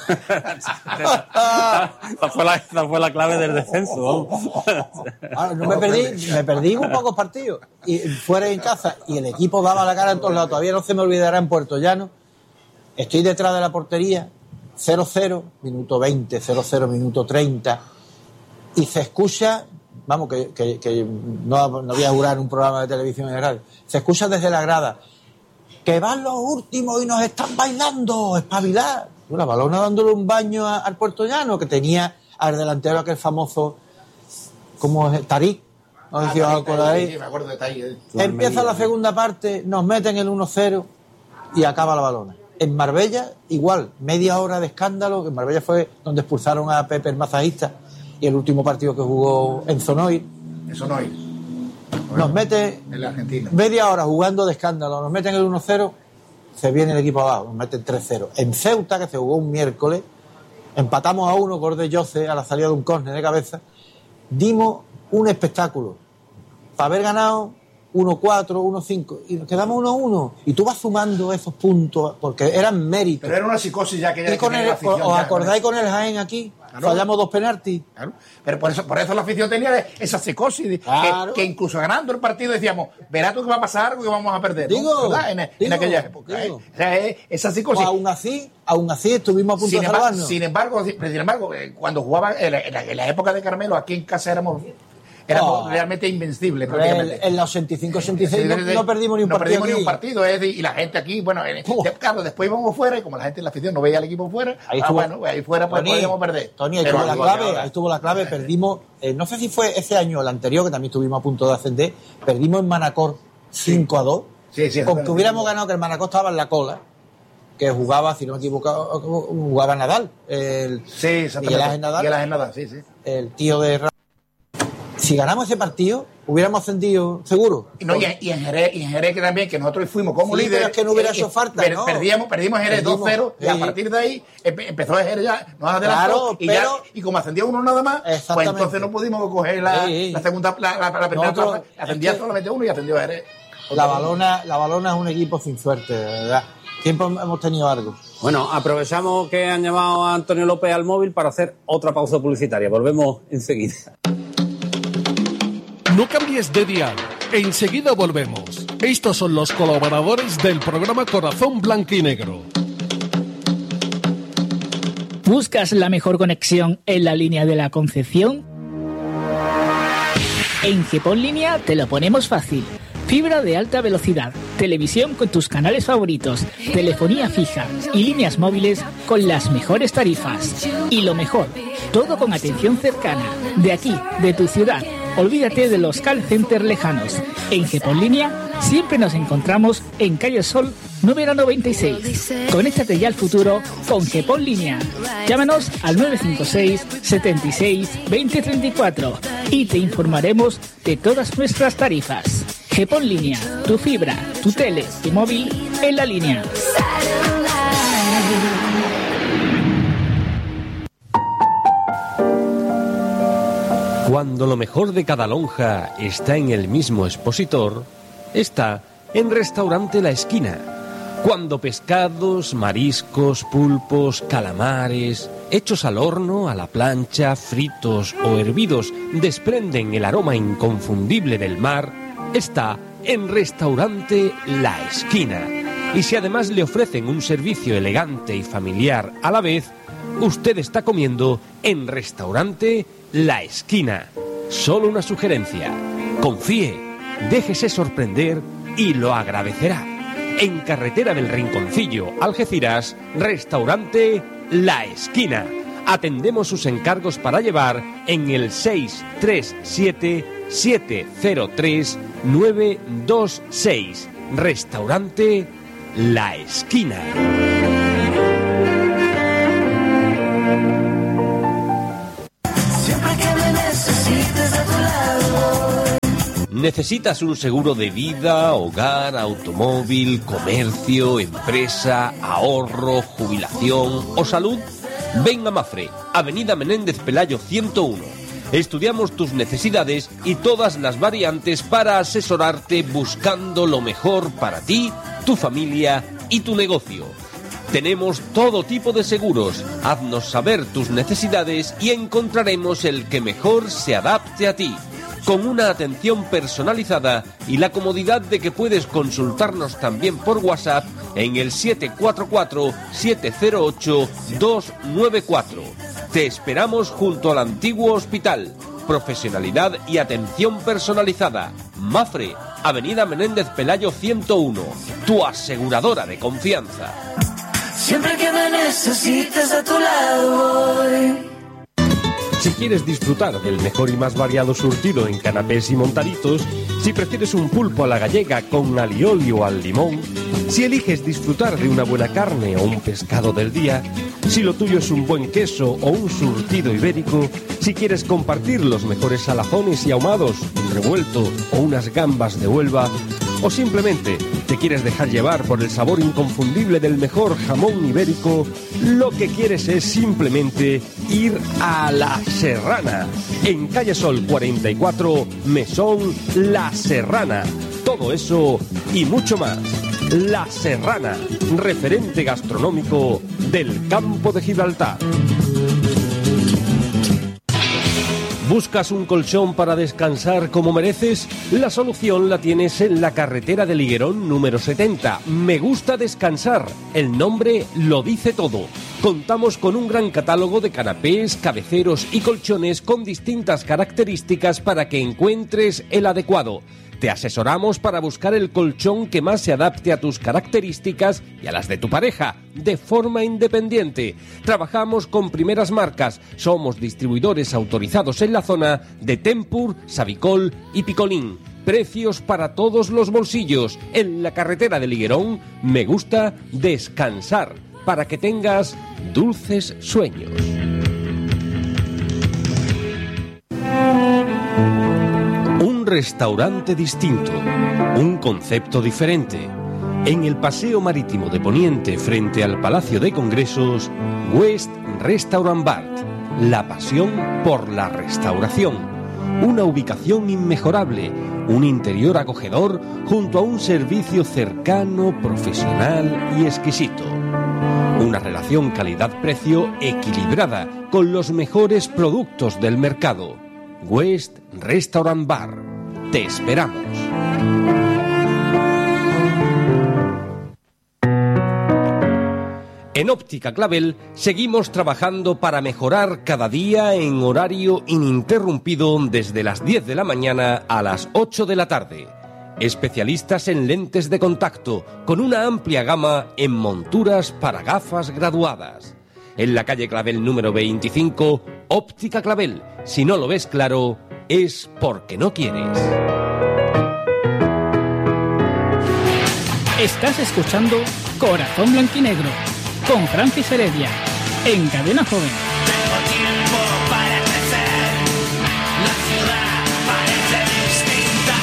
Esa fue la clave del descenso. No me perdí un pocos partidos. Y fuera y en casa. Y el equipo daba la cara en todos lados. Todavía no se me olvidará en Puerto Llano. Estoy detrás de la portería. 0-0, minuto 20, 0-0, minuto 30. Y se escucha, vamos, que no voy a jurar un programa de televisión en radio. Se escucha desde la grada. Que van los últimos y nos están bailando, espabilar. La Balona dándole un baño al Puerto Llano, que tenía al delantero aquel famoso, ¿cómo es? Tarik. No sé si os acordáis. Sí, me acuerdo de Tarik. Empieza la segunda parte, nos meten el 1-0 y acaba la Balona. En Marbella, igual, media hora de escándalo, que en Marbella fue donde expulsaron a Pepe el masajista, y el último partido que jugó en Zonoir. Nos mete en la Argentina. Media hora jugando de escándalo, nos meten el 1-0, se viene el equipo abajo, nos meten 3-0. En Ceuta, que se jugó un miércoles, empatamos a 1, gol de Jose a la salida de un córner de cabeza, dimos un espectáculo. Para haber ganado 1-4, 1-5, y nos quedamos 1-1. Y tú vas sumando esos puntos, porque eran méritos. Pero era una psicosis ya que ya... ¿Os acordáis con el Jaén aquí? Claro. Fallamos 2 penaltis. Claro. Pero por eso la afición tenía esa psicosis, claro. que incluso ganando el partido decíamos, verás tú que va a pasar algo que vamos a perder. Digo, en aquella época. O sea, esa psicosis. Aún así estuvimos a punto de salvarnos. Sin embargo, cuando jugaba en la época de Carmelo, aquí en casa éramos realmente invencibles. En la 85-86 no perdimos ni un partido. No perdimos ni un partido. Y la gente aquí, bueno, claro, después íbamos fuera y como la gente en la afición no veía al equipo fuera, ahí fuera pues podíamos perder. Tony, ahí estuvo la clave, perdimos, no sé si fue ese año o el anterior, que también estuvimos a punto de ascender, perdimos en Manacor 5-2, con que hubiéramos ganado, que el Manacor estaba en la cola, que jugaba, si no me equivoco, jugaba Nadal. Miguel Ángel Nadal, sí. El tío de... Si ganamos ese partido, hubiéramos ascendido seguro. Y en Jerez que también, que nosotros fuimos como líderes. Pero es que no hubiera hecho falta, ¿no? Perdimos Jerez 2-0, y a partir de ahí empezó Jerez ya, nos adelantó, y como ascendió uno nada más, pues entonces no pudimos coger la segunda, la primera plaza, ascendía solamente uno y ascendió Jerez. La Balona es un equipo sin suerte, de verdad. Siempre hemos tenido algo. Bueno, aprovechamos que han llamado a Antonio López al móvil para hacer otra pausa publicitaria. Volvemos enseguida. No cambies de dial. Enseguida volvemos. Estos son los colaboradores del programa Corazón Blanquinegro. ¿Buscas la mejor conexión en la línea de la Concepción? En GPON Línea te lo ponemos fácil. Fibra de alta velocidad, televisión con tus canales favoritos, telefonía fija y líneas móviles con las mejores tarifas. Y lo mejor, todo con atención cercana, de aquí, de tu ciudad. Olvídate de los call centers lejanos. En GPON Línea siempre nos encontramos en Calle Sol número 96. Conéctate ya al futuro con GPON Línea. Llámanos al 956 76 2034 y te informaremos de todas nuestras tarifas. GPON Línea, tu fibra, tu tele, tu móvil en la línea. Cuando lo mejor de cada lonja está en el mismo expositor, está en Restaurante La Esquina. Cuando pescados, mariscos, pulpos, calamares, hechos al horno, a la plancha, fritos o hervidos, desprenden el aroma inconfundible del mar, está en Restaurante La Esquina. Y si además le ofrecen un servicio elegante y familiar a la vez, usted está comiendo en Restaurante La Esquina. Solo una sugerencia: confíe, déjese sorprender y lo agradecerá. En Carretera del Rinconcillo, Algeciras, Restaurante La Esquina. Atendemos sus encargos para llevar en el 637-703-926. Restaurante La Esquina. Siempre que me necesites a tu lado. ¿Necesitas un seguro de vida, hogar, automóvil, comercio, empresa, ahorro, jubilación o salud? Ven a Mafre, Avenida Menéndez Pelayo 101. Estudiamos tus necesidades y todas las variantes para asesorarte buscando lo mejor para ti, tu familia y tu negocio. Tenemos todo tipo de seguros. Haznos saber tus necesidades y encontraremos el que mejor se adapte a ti, con una atención personalizada y la comodidad de que puedes consultarnos también por WhatsApp en el 744-708-294. Te esperamos junto al antiguo hospital. Profesionalidad y atención personalizada. Mafre, Avenida Menéndez Pelayo 101. Tu aseguradora de confianza. Siempre que me necesites a tu lado voy. Si quieres disfrutar del mejor y más variado surtido en canapés y montaditos, si prefieres un pulpo a la gallega con alioli o al limón, si eliges disfrutar de una buena carne o un pescado del día, si lo tuyo es un buen queso o un surtido ibérico, si quieres compartir los mejores salazones y ahumados, un revuelto o unas gambas de Huelva, o simplemente te quieres dejar llevar por el sabor inconfundible del mejor jamón ibérico, lo que quieres es simplemente ir a La Serrana, en Calle Sol 44, Mesón La Serrana. Todo eso y mucho más. La Serrana, referente gastronómico del campo de Gibraltar. ¿Buscas un colchón para descansar como mereces? La solución la tienes en la carretera de Liguerón número 70. Me gusta descansar. El nombre lo dice todo. Contamos con un gran catálogo de canapés, cabeceros y colchones con distintas características para que encuentres el adecuado. Te asesoramos para buscar el colchón que más se adapte a tus características y a las de tu pareja, de forma independiente. Trabajamos con primeras marcas. Somos distribuidores autorizados en la zona de Tempur, Savicol y Picolín. Precios para todos los bolsillos. En la carretera de Liguerón, me gusta descansar para que tengas dulces sueños. Un restaurante distinto, un concepto diferente. En el Paseo Marítimo de Poniente, frente al Palacio de Congresos, West Restaurant Bar. La pasión por la restauración. Una ubicación inmejorable, un interior acogedor junto a un servicio cercano, profesional y exquisito. Una relación calidad-precio equilibrada con los mejores productos del mercado. West Restaurant Bar. Te esperamos. En Óptica Clavel seguimos trabajando para mejorar cada día en horario ininterrumpido desde las 10 de la mañana a las 8 de la tarde. Especialistas en lentes de contacto con una amplia gama en monturas para gafas graduadas. En la calle Clavel número 25, Óptica Clavel. Si no lo ves claro, es porque no quieres. Estás escuchando Corazón Blanquinegro con Francis Heredia en Cadena Joven. Tengo tiempo para crecer. La ciudad parece distinta.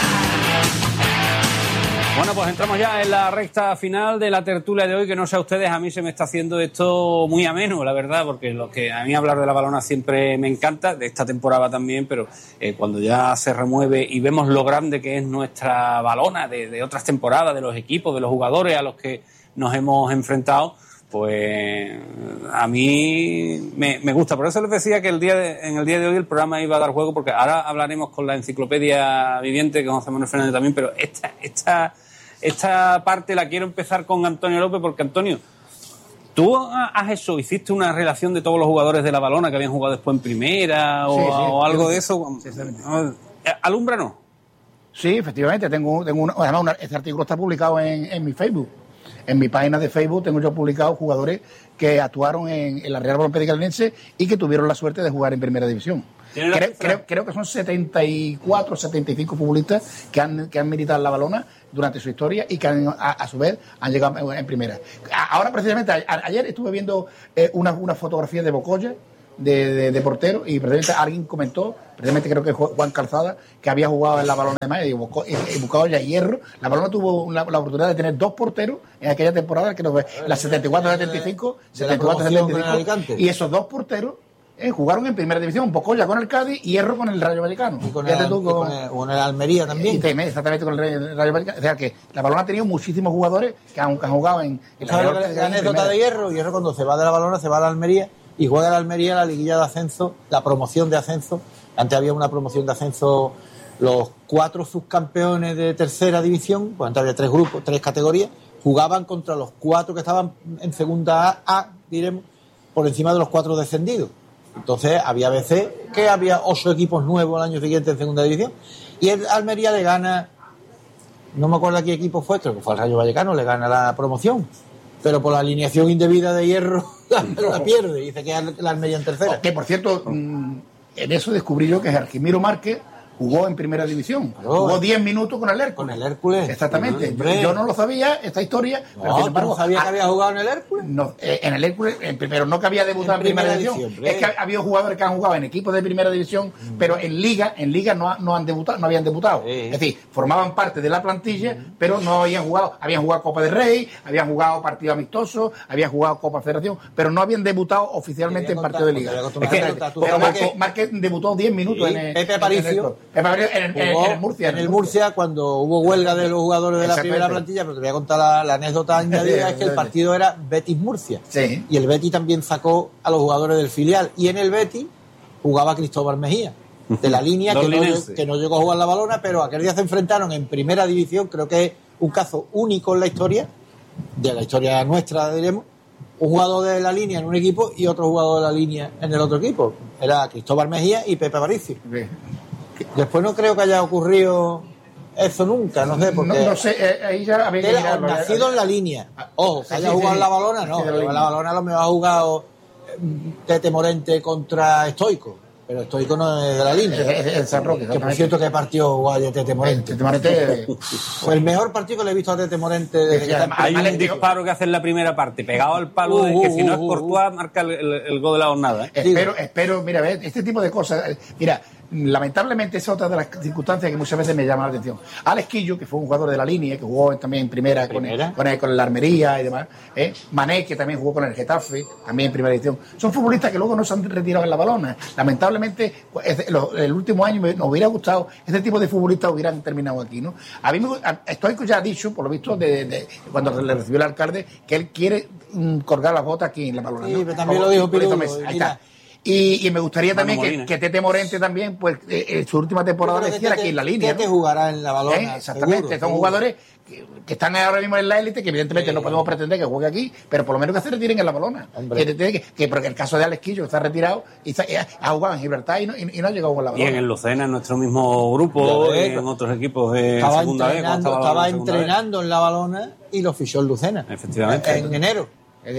Bueno, pues entramos ya en la recta final de la tertulia de hoy, que no sé a ustedes, a mí se me está haciendo esto muy ameno, la verdad, porque lo que a mí hablar de la balona siempre me encanta, de esta temporada también, pero cuando ya se remueve y vemos lo grande que es nuestra balona de otras temporadas, de los equipos, de los jugadores a los que nos hemos enfrentado, pues a mí me gusta. Por eso les decía que en el día de hoy el programa iba a dar juego, porque ahora hablaremos con la enciclopedia viviente, que José Manuel Fernández también, pero esta parte la quiero empezar con Antonio López, porque Antonio, tú hiciste una relación de todos los jugadores de la balona que habían jugado después en primera o algo de eso. Sí, Alúmbranos. Sí, efectivamente, tengo además este artículo está publicado en mi Facebook. En mi página de Facebook tengo yo publicado jugadores que actuaron en la Real Balón Pédica Linense y que tuvieron la suerte de jugar en Primera División. Creo que son 74, 75 futbolistas que han militado en la Balona durante su historia y que a su vez han llegado en primera. Ahora, precisamente, ayer estuve viendo una fotografía de Bocoya, de portero, y precisamente alguien comentó, precisamente creo que Juan Calzada, que había jugado en la Balona de Maya y Bocoya y Hierro. La Balona tuvo la oportunidad de tener 2 porteros en aquella temporada, que la 74-75, 74-75, y esos 2 porteros jugaron en Primera División, Bocoya con el Cádiz y Hierro con el Rayo Vallecano. Y con el Almería también. Exactamente, con el Rayo Vallecano. O sea que la Balona ha tenido muchísimos jugadores que han jugado en la anécdota de Hierro cuando se va de la Balona, se va a la Almería y juega en la Almería la liguilla de ascenso, la promoción de ascenso. Antes había una promoción de ascenso, los 4 subcampeones de tercera división, pues antes había 3 grupos, 3 categorías, jugaban contra los 4 que estaban en segunda A, diremos, por encima de los 4 descendidos. Entonces había veces que había 8 equipos nuevos el año siguiente en segunda división, y el Almería le gana, no me acuerdo a qué equipo fue, creo que fue al Rayo Vallecano, le gana la promoción, pero por la alineación indebida de Hierro la pierde, dice que es la Almería en tercera. Que por cierto, en eso descubrí yo que Arquimiro Márquez jugó en Primera División. Jugó 10 minutos con el Hércules. Con el Hércules. Exactamente. Yo no lo sabía, esta historia. Pero sin embargo, ¿no sabía que había jugado en el Hércules? No, en el Hércules, pero no que había debutado en Primera División. Es que ha habido jugadores que han jugado en equipos de Primera División, pero en Liga no han debutado, no habían debutado. Es decir, formaban parte de la plantilla, pero no habían jugado Copa del Rey, habían jugado partido amistoso, habían jugado Copa Federación, pero no habían debutado oficialmente en partido de Liga. Pero Márquez debutó 10 minutos en Pepe Aparicio. En el Murcia. En el Murcia, cuando hubo huelga de los jugadores de la primera plantilla, pero te voy a contar la anécdota añadida, es que el partido era Betis-Murcia. Sí. Y el Betis también sacó a los jugadores del filial. Y en el Betis jugaba Cristóbal Mejía, de la línea, que no llegó a jugar la Balona, pero aquel día se enfrentaron en Primera División, creo que es un caso único en la historia, de la historia nuestra, diremos, un jugador de la línea en un equipo y otro jugador de la línea en el otro equipo. Era Cristóbal Mejía y Pepe Aparicio. Sí. Después no creo que haya ocurrido eso nunca, no sé, porque... No sé, ahí ya había que mirarlo. Nacido en la línea. Ojo, que haya jugado en la Balona, no. En la Balona lo mejor ha jugado Tete Morente contra Stoico, pero Stoico no es de la línea. El San Roque. Que por cierto, ¿qué partido jugó de Tete Morente? Tete Morente... Fue el mejor partido que le he visto a Tete Morente desde que está. Hay un disparo que hace en la primera parte, pegado al palo, de que si no es Courtois, marca el gol de la jornada. Espero, mira, este tipo de cosas... Mira, lamentablemente esa es otra de las circunstancias que muchas veces me llaman la atención. Alex Quillo, que fue un jugador de la línea, que jugó también en primera con el Almería y demás. Mané, que también jugó con el Getafe, también en primera edición. Son futbolistas que luego no se han retirado en la Balona. Lamentablemente, el último año nos hubiera gustado, este tipo de futbolistas hubieran terminado aquí, ¿no? A mí Stoico ya ha dicho, por lo visto, cuando le recibió el alcalde, que él quiere colgar las botas aquí en la Balona. Sí, pero también lo dijo Pirulo. Ahí está. Y me gustaría también que Tete Morente también, pues, su última temporada le hiciera aquí en la línea. Tete jugará en la Balona. Exactamente, son jugadores que están ahora mismo en la élite, que evidentemente no podemos pretender que juegue aquí, pero por lo menos que se retiren en la Balona. Porque el caso de Alex Quillo, que está retirado, y ha jugado en Gibraltar y no ha llegado con la Balona. Y en el Lucena, en nuestro mismo grupo, en otros equipos de segunda vez. Estaba entrenando en la Balona y lo fichó el Lucena. Efectivamente. En enero.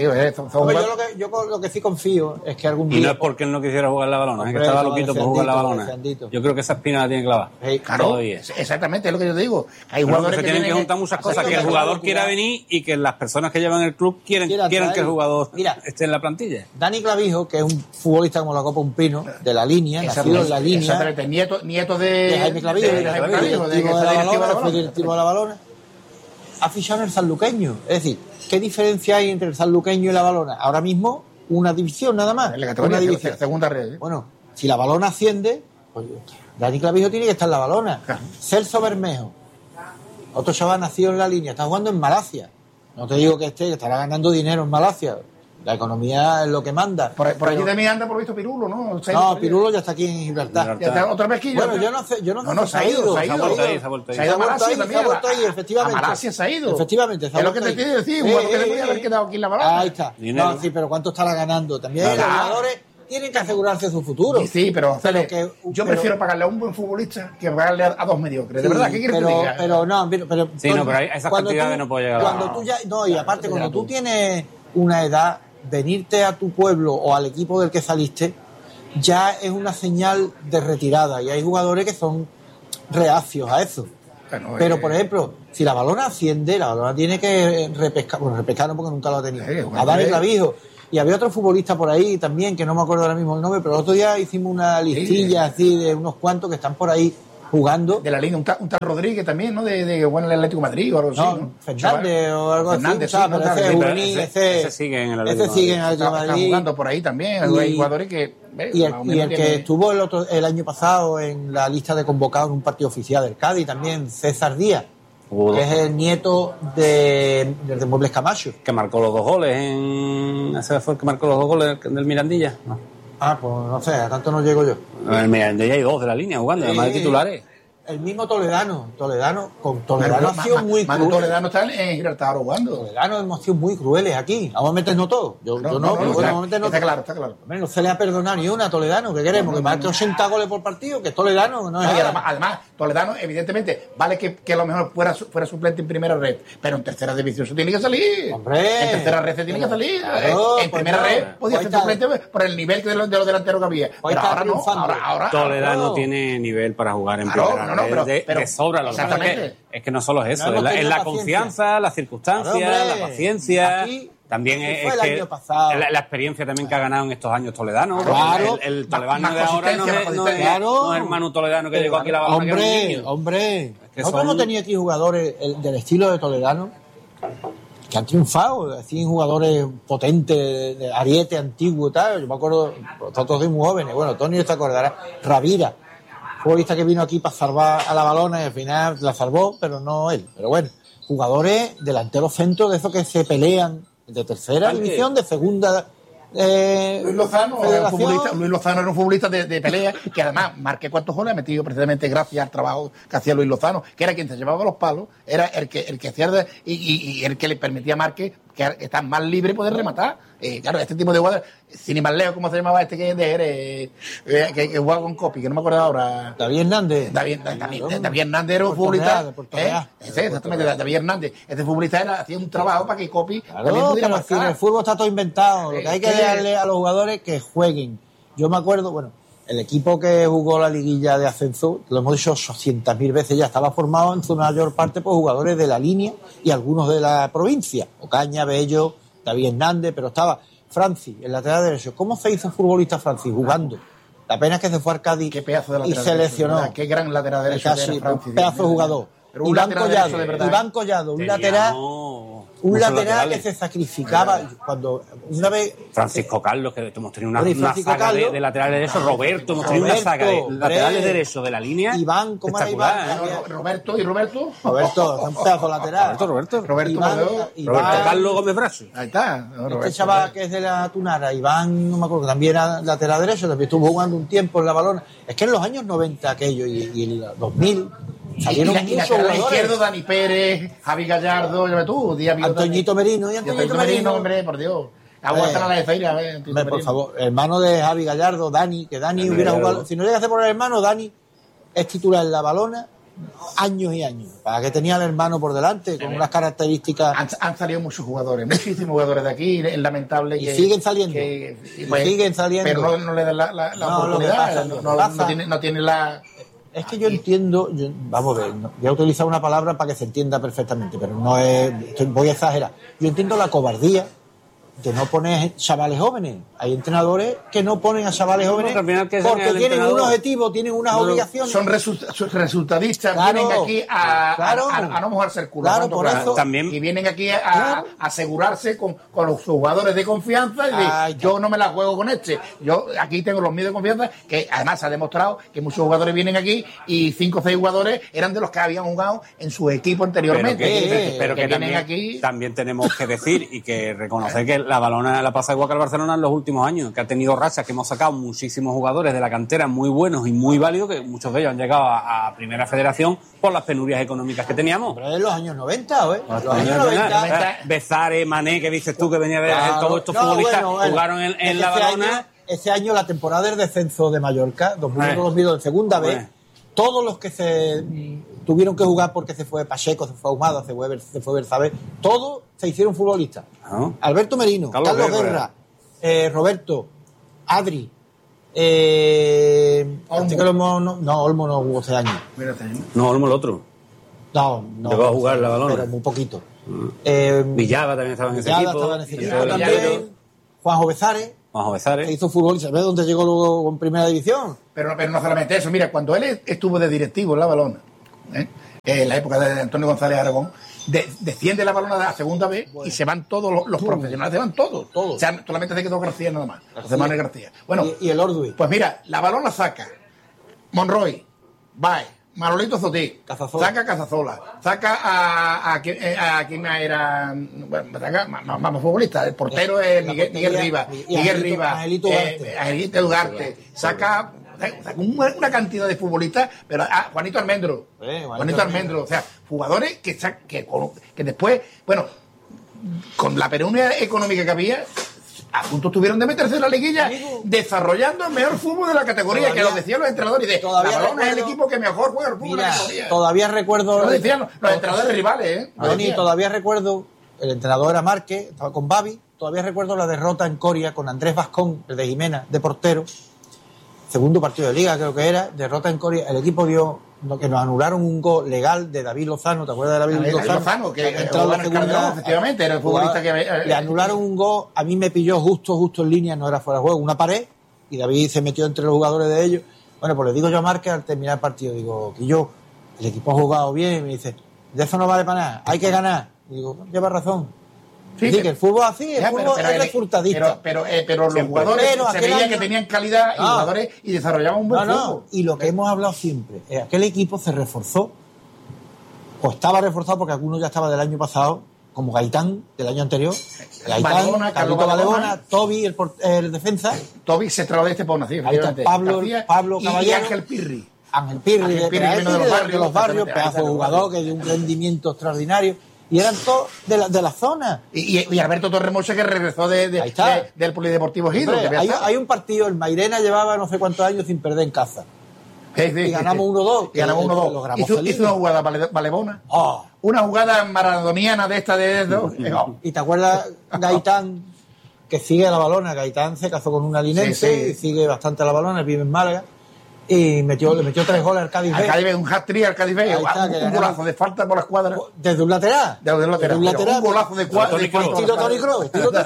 Yo lo que sí confío es que algún día... Y no es porque él no quisiera jugar la Balona, es que estaba loquito por jugar la Balona. Yo creo que esa espina la tiene clavada. Claro, exactamente, es lo que yo te digo. Hay jugadores que tienen que juntar muchas cosas, que el jugador quiera venir y que las personas que llevan el club quieren que el jugador esté en la plantilla. Dani Clavijo, que es un futbolista como la Copa Un Pino, de la línea, nacido en la línea. Exactamente, nieto de Jaime Clavijo, directivo de la Balona, ha fichado en el sanluqueño. Es decir, ¿qué diferencia hay entre el sanluqueño y la Balona? Ahora mismo, una división nada más. En la categoría una división. Segunda red. Bueno, si la Balona asciende, pues Dani Clavijo tiene que estar en la Balona. Claro. Celso Bermejo, otro chaval nacido en la línea, está jugando en Malasia. No te digo que estará ganando dinero en Malasia. La economía es lo que manda. Por allí también anda por visto Pirulo, ¿no? No, Pirulo ya está aquí en Gibraltar. ¿Otra vez que Bueno, yo no sé. Se ha ido a Malasia, efectivamente. A Malasia se ha ido. Efectivamente. Es lo que te quiero decir, un jugador que debería haber quedado aquí en la Balona. Ahí está. No, sí, pero ¿cuánto estará ganando? También hay jugadores tienen que asegurarse su futuro. Sí, pero yo prefiero pagarle pagarle a un buen futbolista que pagarle a dos mediocres. De verdad, ¿qué quieres que te diga? Pero a esas cantidades no puedo llegar. Y aparte, cuando tú tienes una edad, venirte a tu pueblo o al equipo del que saliste ya es una señal de retirada, y hay jugadores que son reacios a eso. Pero, por ejemplo, si la Valona asciende, la Valona tiene que repescar no, porque nunca lo ha tenido, a Dani Clavijo. Y había otro futbolista por ahí también, que no me acuerdo ahora mismo el nombre, pero el otro día hicimos una listilla así de unos cuantos que están por ahí jugando. De la liga, un tal Rodríguez también, ¿no? De bueno, el Atlético de Madrid o algo así, ¿no? Fernández o algo Fernández, así. Ese sigue en el Atlético de Madrid. Está jugando por ahí también. Hay jugadores que... Y el que estuvo el año pasado en la lista de convocados en un partido oficial del Cádiz también, César Díaz, que es el nieto de Muebles Camacho. Que marcó los 2 goles ese fue el que marcó los 2 goles del Mirandilla. No. Pues no sé, a tanto no llego yo. En el Mirandilla hay 2 de la línea jugando, además de titulares. El mismo Toledano ha sido muy cruel. Toledano está en Gibraltar ahora jugando. Toledano hemos sido muy crueles aquí. Vamos a meternos todos. Yo no, pero bueno, vamos a meternos. Está claro. No se le ha perdonado ni una a Toledano. ¿Qué queremos? Que marque 80 goles por partido, que es Toledano. No es además, Toledano, evidentemente, vale que a lo mejor fuera suplente en primera red, pero en tercera división se tiene que salir. Hombre. En tercera red se tiene que salir. En primera red podía ser suplente por el nivel de los delanteros que había. Pero ahora no. Ahora Toledano tiene nivel para jugar en primera red. Pero sobra. Lo que pasa es que no solo es eso, es la confianza, las circunstancias, la paciencia. También es que la experiencia también que ha ganado en estos años Toledano. Claro. El Toledano de ahora no es Manu Toledano que llegó aquí a la Valona. Hombre. Nosotros hemos tenido aquí jugadores del estilo de Toledano que han triunfado, así jugadores potentes, de ariete antiguo y tal. Yo me acuerdo, nosotros sois muy jóvenes. Bueno, Tony te acordará. Ravira, futbolista que vino aquí para salvar a la Valona y al final la salvó, pero no él. Pero bueno, jugadores delanteros centros de esos que se pelean de tercera división, de segunda. Luis Lozano era un futbolista de pelea que además marqué cuántos goles ha metido precisamente gracias al trabajo que hacía Luis Lozano, que era quien se llevaba los palos, era el que hacía y el que le permitía a Márquez que está más libre poder rematar. Claro, este tipo de jugadores, sin ir más lejos, ¿cómo se llamaba este que es de Jerez? Que jugaba con Copi, que no me acuerdo ahora. David Hernández. David Hernández era un futbolista. Exactamente, David Hernández. Este futbolista hacía un trabajo para que Copi también pudiera marcar. El fútbol está todo inventado. Lo que hay que darle a los jugadores que jueguen. Yo me acuerdo, bueno, el equipo que jugó la liguilla de ascenso, lo hemos dicho 800.000 veces ya, estaba formado en su mayor parte por jugadores de la línea y algunos de la provincia. Ocaña, Bello, David Hernández, pero estaba Francis, el lateral derecho. ¿Cómo se hizo futbolista Francis? Jugando. La pena es que se fue al Cádiz y se lesionó. Qué gran lateral derecho era Francis. Un pedazo de jugador. Iván Collado, un lateral... Un lateral que se sacrificaba cuando una vez... Francisco Carlos, que hemos tenido una saga de laterales derechos. Roberto, hemos tenido una saga de laterales derechos de la línea. Iván, ¿cómo era Iván? Roberto, un pedazo lateral. Roberto Carlos Gómez Brazo. Ahí está. Este chaval que es de la Tunara, Iván, no me acuerdo, que también era lateral derecho, también estuvo jugando un tiempo en la Valona. Es que en los años 90 aquello y en los 2000... salieron muchos jugadores. Izquierdo, Dani Pérez, Javi Gallardo, Antoñito Merino hombre, por Dios. Aguantan a la Feira, por favor, hermano de Javi Gallardo, Dani, que Dani hubiera jugado. Si no llega a ser por el hermano, Dani es titular en la Valona años y años. Para que tenía al hermano por delante, con unas características. Han salido muchos jugadores, muchísimos jugadores de aquí, es lamentable. Y siguen saliendo. Siguen saliendo. Pero no le dan la oportunidad, no tiene la. Es que yo entiendo, vamos a ver, voy a utilizar una palabra para que se entienda perfectamente, pero no es, voy a exagerar. Yo entiendo la cobardía de no poner chavales jóvenes. Hay entrenadores que no ponen a chavales jóvenes porque tienen un objetivo, tienen unas obligaciones. Son resultadistas, vienen aquí a no mojarse el culo. Claro, por eso. También. Y vienen aquí a asegurarse con los jugadores de confianza y yo no me la juego con este. Yo aquí tengo los míos de confianza, que además se ha demostrado que muchos jugadores vienen aquí y 5 o 6 jugadores eran de los que habían jugado en su equipo anteriormente. Pero que vienen aquí. También tenemos que decir y que reconocer que la Valona la pasa igual que el Barcelona en los últimos años, que ha tenido rachas, que hemos sacado muchísimos jugadores de la cantera muy buenos y muy válidos, que muchos de ellos han llegado a Primera Federación por las penurias económicas que teníamos. Pero en los años 90, Los años 90. Bezare, Mané, que dices tú que venía de todos estos futbolistas, jugaron en la Valona. Este año, la temporada del descenso de Mallorca, 2001-2002, en segunda vez, todos los que se tuvieron que jugar porque se fue Pacheco, se fue Ahumada, se fue Berzabé, todos se hicieron futbolistas. Alberto Merino, Carlos Guerra, Roberto, Adri, Olmo no jugó ese año. No, Olmo el otro. No. Llegó a jugar la Balona. Pero muy poquito. Villava también estaba en ese equipo. También. Juanjo Bezares. Que hizo fútbol, ¿sabes dónde llegó luego en primera división? Pero no solamente eso. Mira, cuando él estuvo de directivo en la Balona, en la época de Antonio González Aragón, desciende la Balona de la segunda vez y se van todos los profesionales, se van todos. O sea, solamente se quedó García nada más. José Manuel García. Bueno, y el Ordui. Pues mira, la Balona saca Monroy, Baez, Manolito Zotí, saca Casasola, saca a quien era, bueno, saca más futbolista, el portero es Miguel Rivas, Angelito Ugarte, saca una cantidad de futbolistas, pero Juanito Almendro, o sea, jugadores que después, bueno, con la penuria económica que había, a punto tuvieron de meterse en la liguilla, desarrollando el mejor fútbol de la categoría, que lo decían los entrenadores, y la Balona es el equipo que mejor juega el fútbol de la categoría. Todavía recuerdo... Lo decían los entrenadores rivales, todavía recuerdo, el entrenador era Márquez, estaba con Babi, todavía recuerdo la derrota en Coria con Andrés Vascón, el de Jimena, de portero, segundo partido de liga creo que era, derrota en Coria, el equipo dio... que nos anularon un gol legal de David Lozano, ¿te acuerdas de David Lozano? Que entró en la segunda, efectivamente, era el futbolista que... Le anularon un gol, a mí me pilló justo en línea, no era fuera de juego, una pared, y David se metió entre los jugadores de ellos. Bueno, pues le digo yo a Márquez al terminar el partido, digo, que el equipo ha jugado bien, y me dice, de eso no vale para nada, hay que ganar. Y digo, lleva razón. Sí, que el fútbol así, el fútbol es resultadista. Pero los jugadores se veía que tenían calidad y desarrollaban un buen fútbol. Y lo que hemos hablado siempre, aquel equipo se reforzó, o estaba reforzado porque algunos ya estaba del año pasado, como Gaitán, del año anterior. Gaitán, Carlos Valegona, Toby, el defensa. Toby se trasladó de Estepona, sí. Pablo Caballero. Y Ángel Pirri. De los barrios, pedazo de jugador que dio un rendimiento extraordinario. Y eran todos de la zona. Y Alberto Torremocha, que regresó del Polideportivo Gidro. Hay un partido, el Mairena llevaba no sé cuántos años sin perder en casa. Y ganamos 1-2. Hizo una jugada valebona. Una jugada maradoniana de esta de dos. ¿Y te acuerdas Gaitán, que sigue a la Balona? Gaitán se casó con una linense y sigue bastante a la Balona, vive en Málaga. Y le metió 3 goles al Cádiz B. Un hat-trick al Cádiz B. Un golazo de falta por la escuadra. Desde un lateral. Un golazo de cuadra. Estilo Toni Kroos.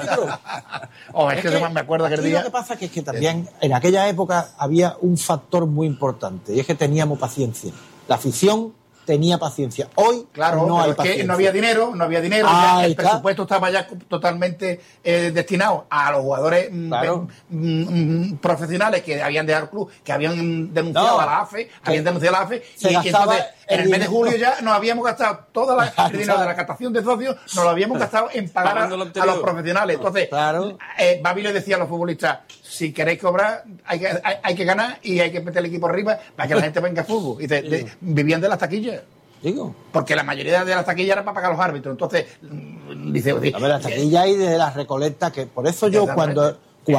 Es que me acuerdo aquel día. Lo que pasa es que también en aquella época había un factor muy importante, y es que teníamos paciencia. La afición tenía paciencia. Hoy no hay paciencia. Que no había dinero, el presupuesto estaba ya totalmente destinado a los jugadores profesionales que habían dejado el club, que habían denunciado a la AFE, y entonces en el mes de julio ya nos habíamos gastado todo el dinero de la captación de socios, nos lo habíamos gastado en pagar a los profesionales. Entonces, Babi le decía a los futbolistas, si queréis cobrar, hay que ganar y hay que meter el equipo arriba para que la gente venga a fútbol. Y vivían de las taquillas. Porque la mayoría de las taquillas eran para pagar a los árbitros. Entonces, dice... A ver, las taquillas y de las recolectas, que por eso yo cuando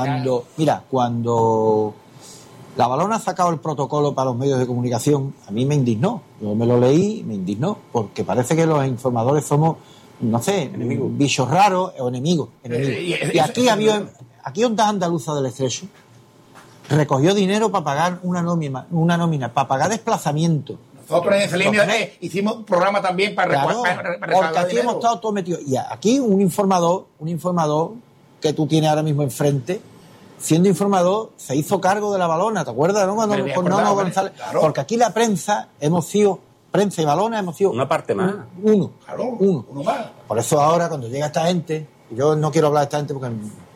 la Balona ha sacado el protocolo para los medios de comunicación, a mí me indignó. Yo me lo leí, me indignó, porque parece que los informadores somos, no sé, bichos raros o enemigos. Y aquí Ondas Andaluza del Estrecho recogió dinero para pagar una nómina, para pagar desplazamiento. Nosotros en esa línea hicimos un programa también para porque aquí hemos estado todos metidos. Y aquí un informador que tú tienes ahora mismo enfrente, siendo informador, se hizo cargo de la Balona, ¿te acuerdas? González. Claro. Porque aquí la prensa y Balona hemos sido una parte más. Uno más. Por eso ahora cuando llega esta gente, yo no quiero hablar de esta gente porque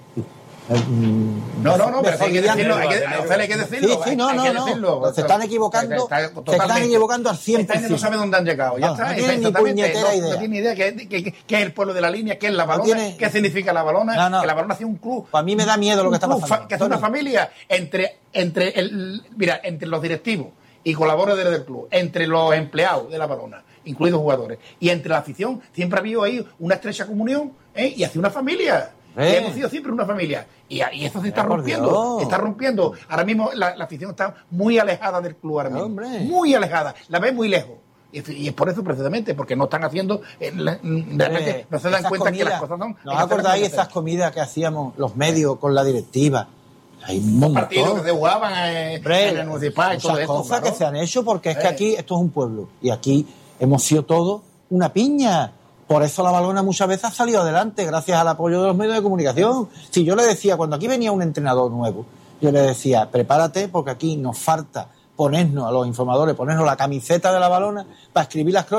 pero hay que decirlo, hay que decirlo. Se están equivocando al 100%. Esta gente no sabe dónde han llegado. Ya está. No tienen ni puñetera idea. No tiene idea qué es el pueblo de la línea, qué es la Balona, qué significa la Balona, que la Balona ha sido un club. Para mí me da miedo lo que está pasando. Que es una familia entre los directivos y colaboradores del club, entre los empleados de la Balona, incluidos jugadores, y entre la afición, siempre ha habido ahí una estrecha comunión, y hace una familia. Hemos sido siempre una familia. Y eso se está rompiendo. Está rompiendo. Ahora mismo la afición está muy alejada del club ahora mismo. Muy alejada. La ve muy lejos. Y es por eso precisamente, porque no están haciendo, realmente no se dan cuenta que las cosas son... ¿No os acordáis esas comidas que hacíamos los medios con la directiva? Hay un montón. Partidos que se jugaban en el municipal y todo eso. Cosas que se han hecho, porque es que aquí esto es un pueblo. Y aquí hemos sido todos una piña. Por eso la Balona muchas veces ha salido adelante, gracias al apoyo de los medios de comunicación. Si yo le decía, cuando aquí venía un entrenador nuevo, yo le decía, prepárate, porque aquí nos falta ponernos a los informadores, ponernos la camiseta de la Balona para escribir las crónicas.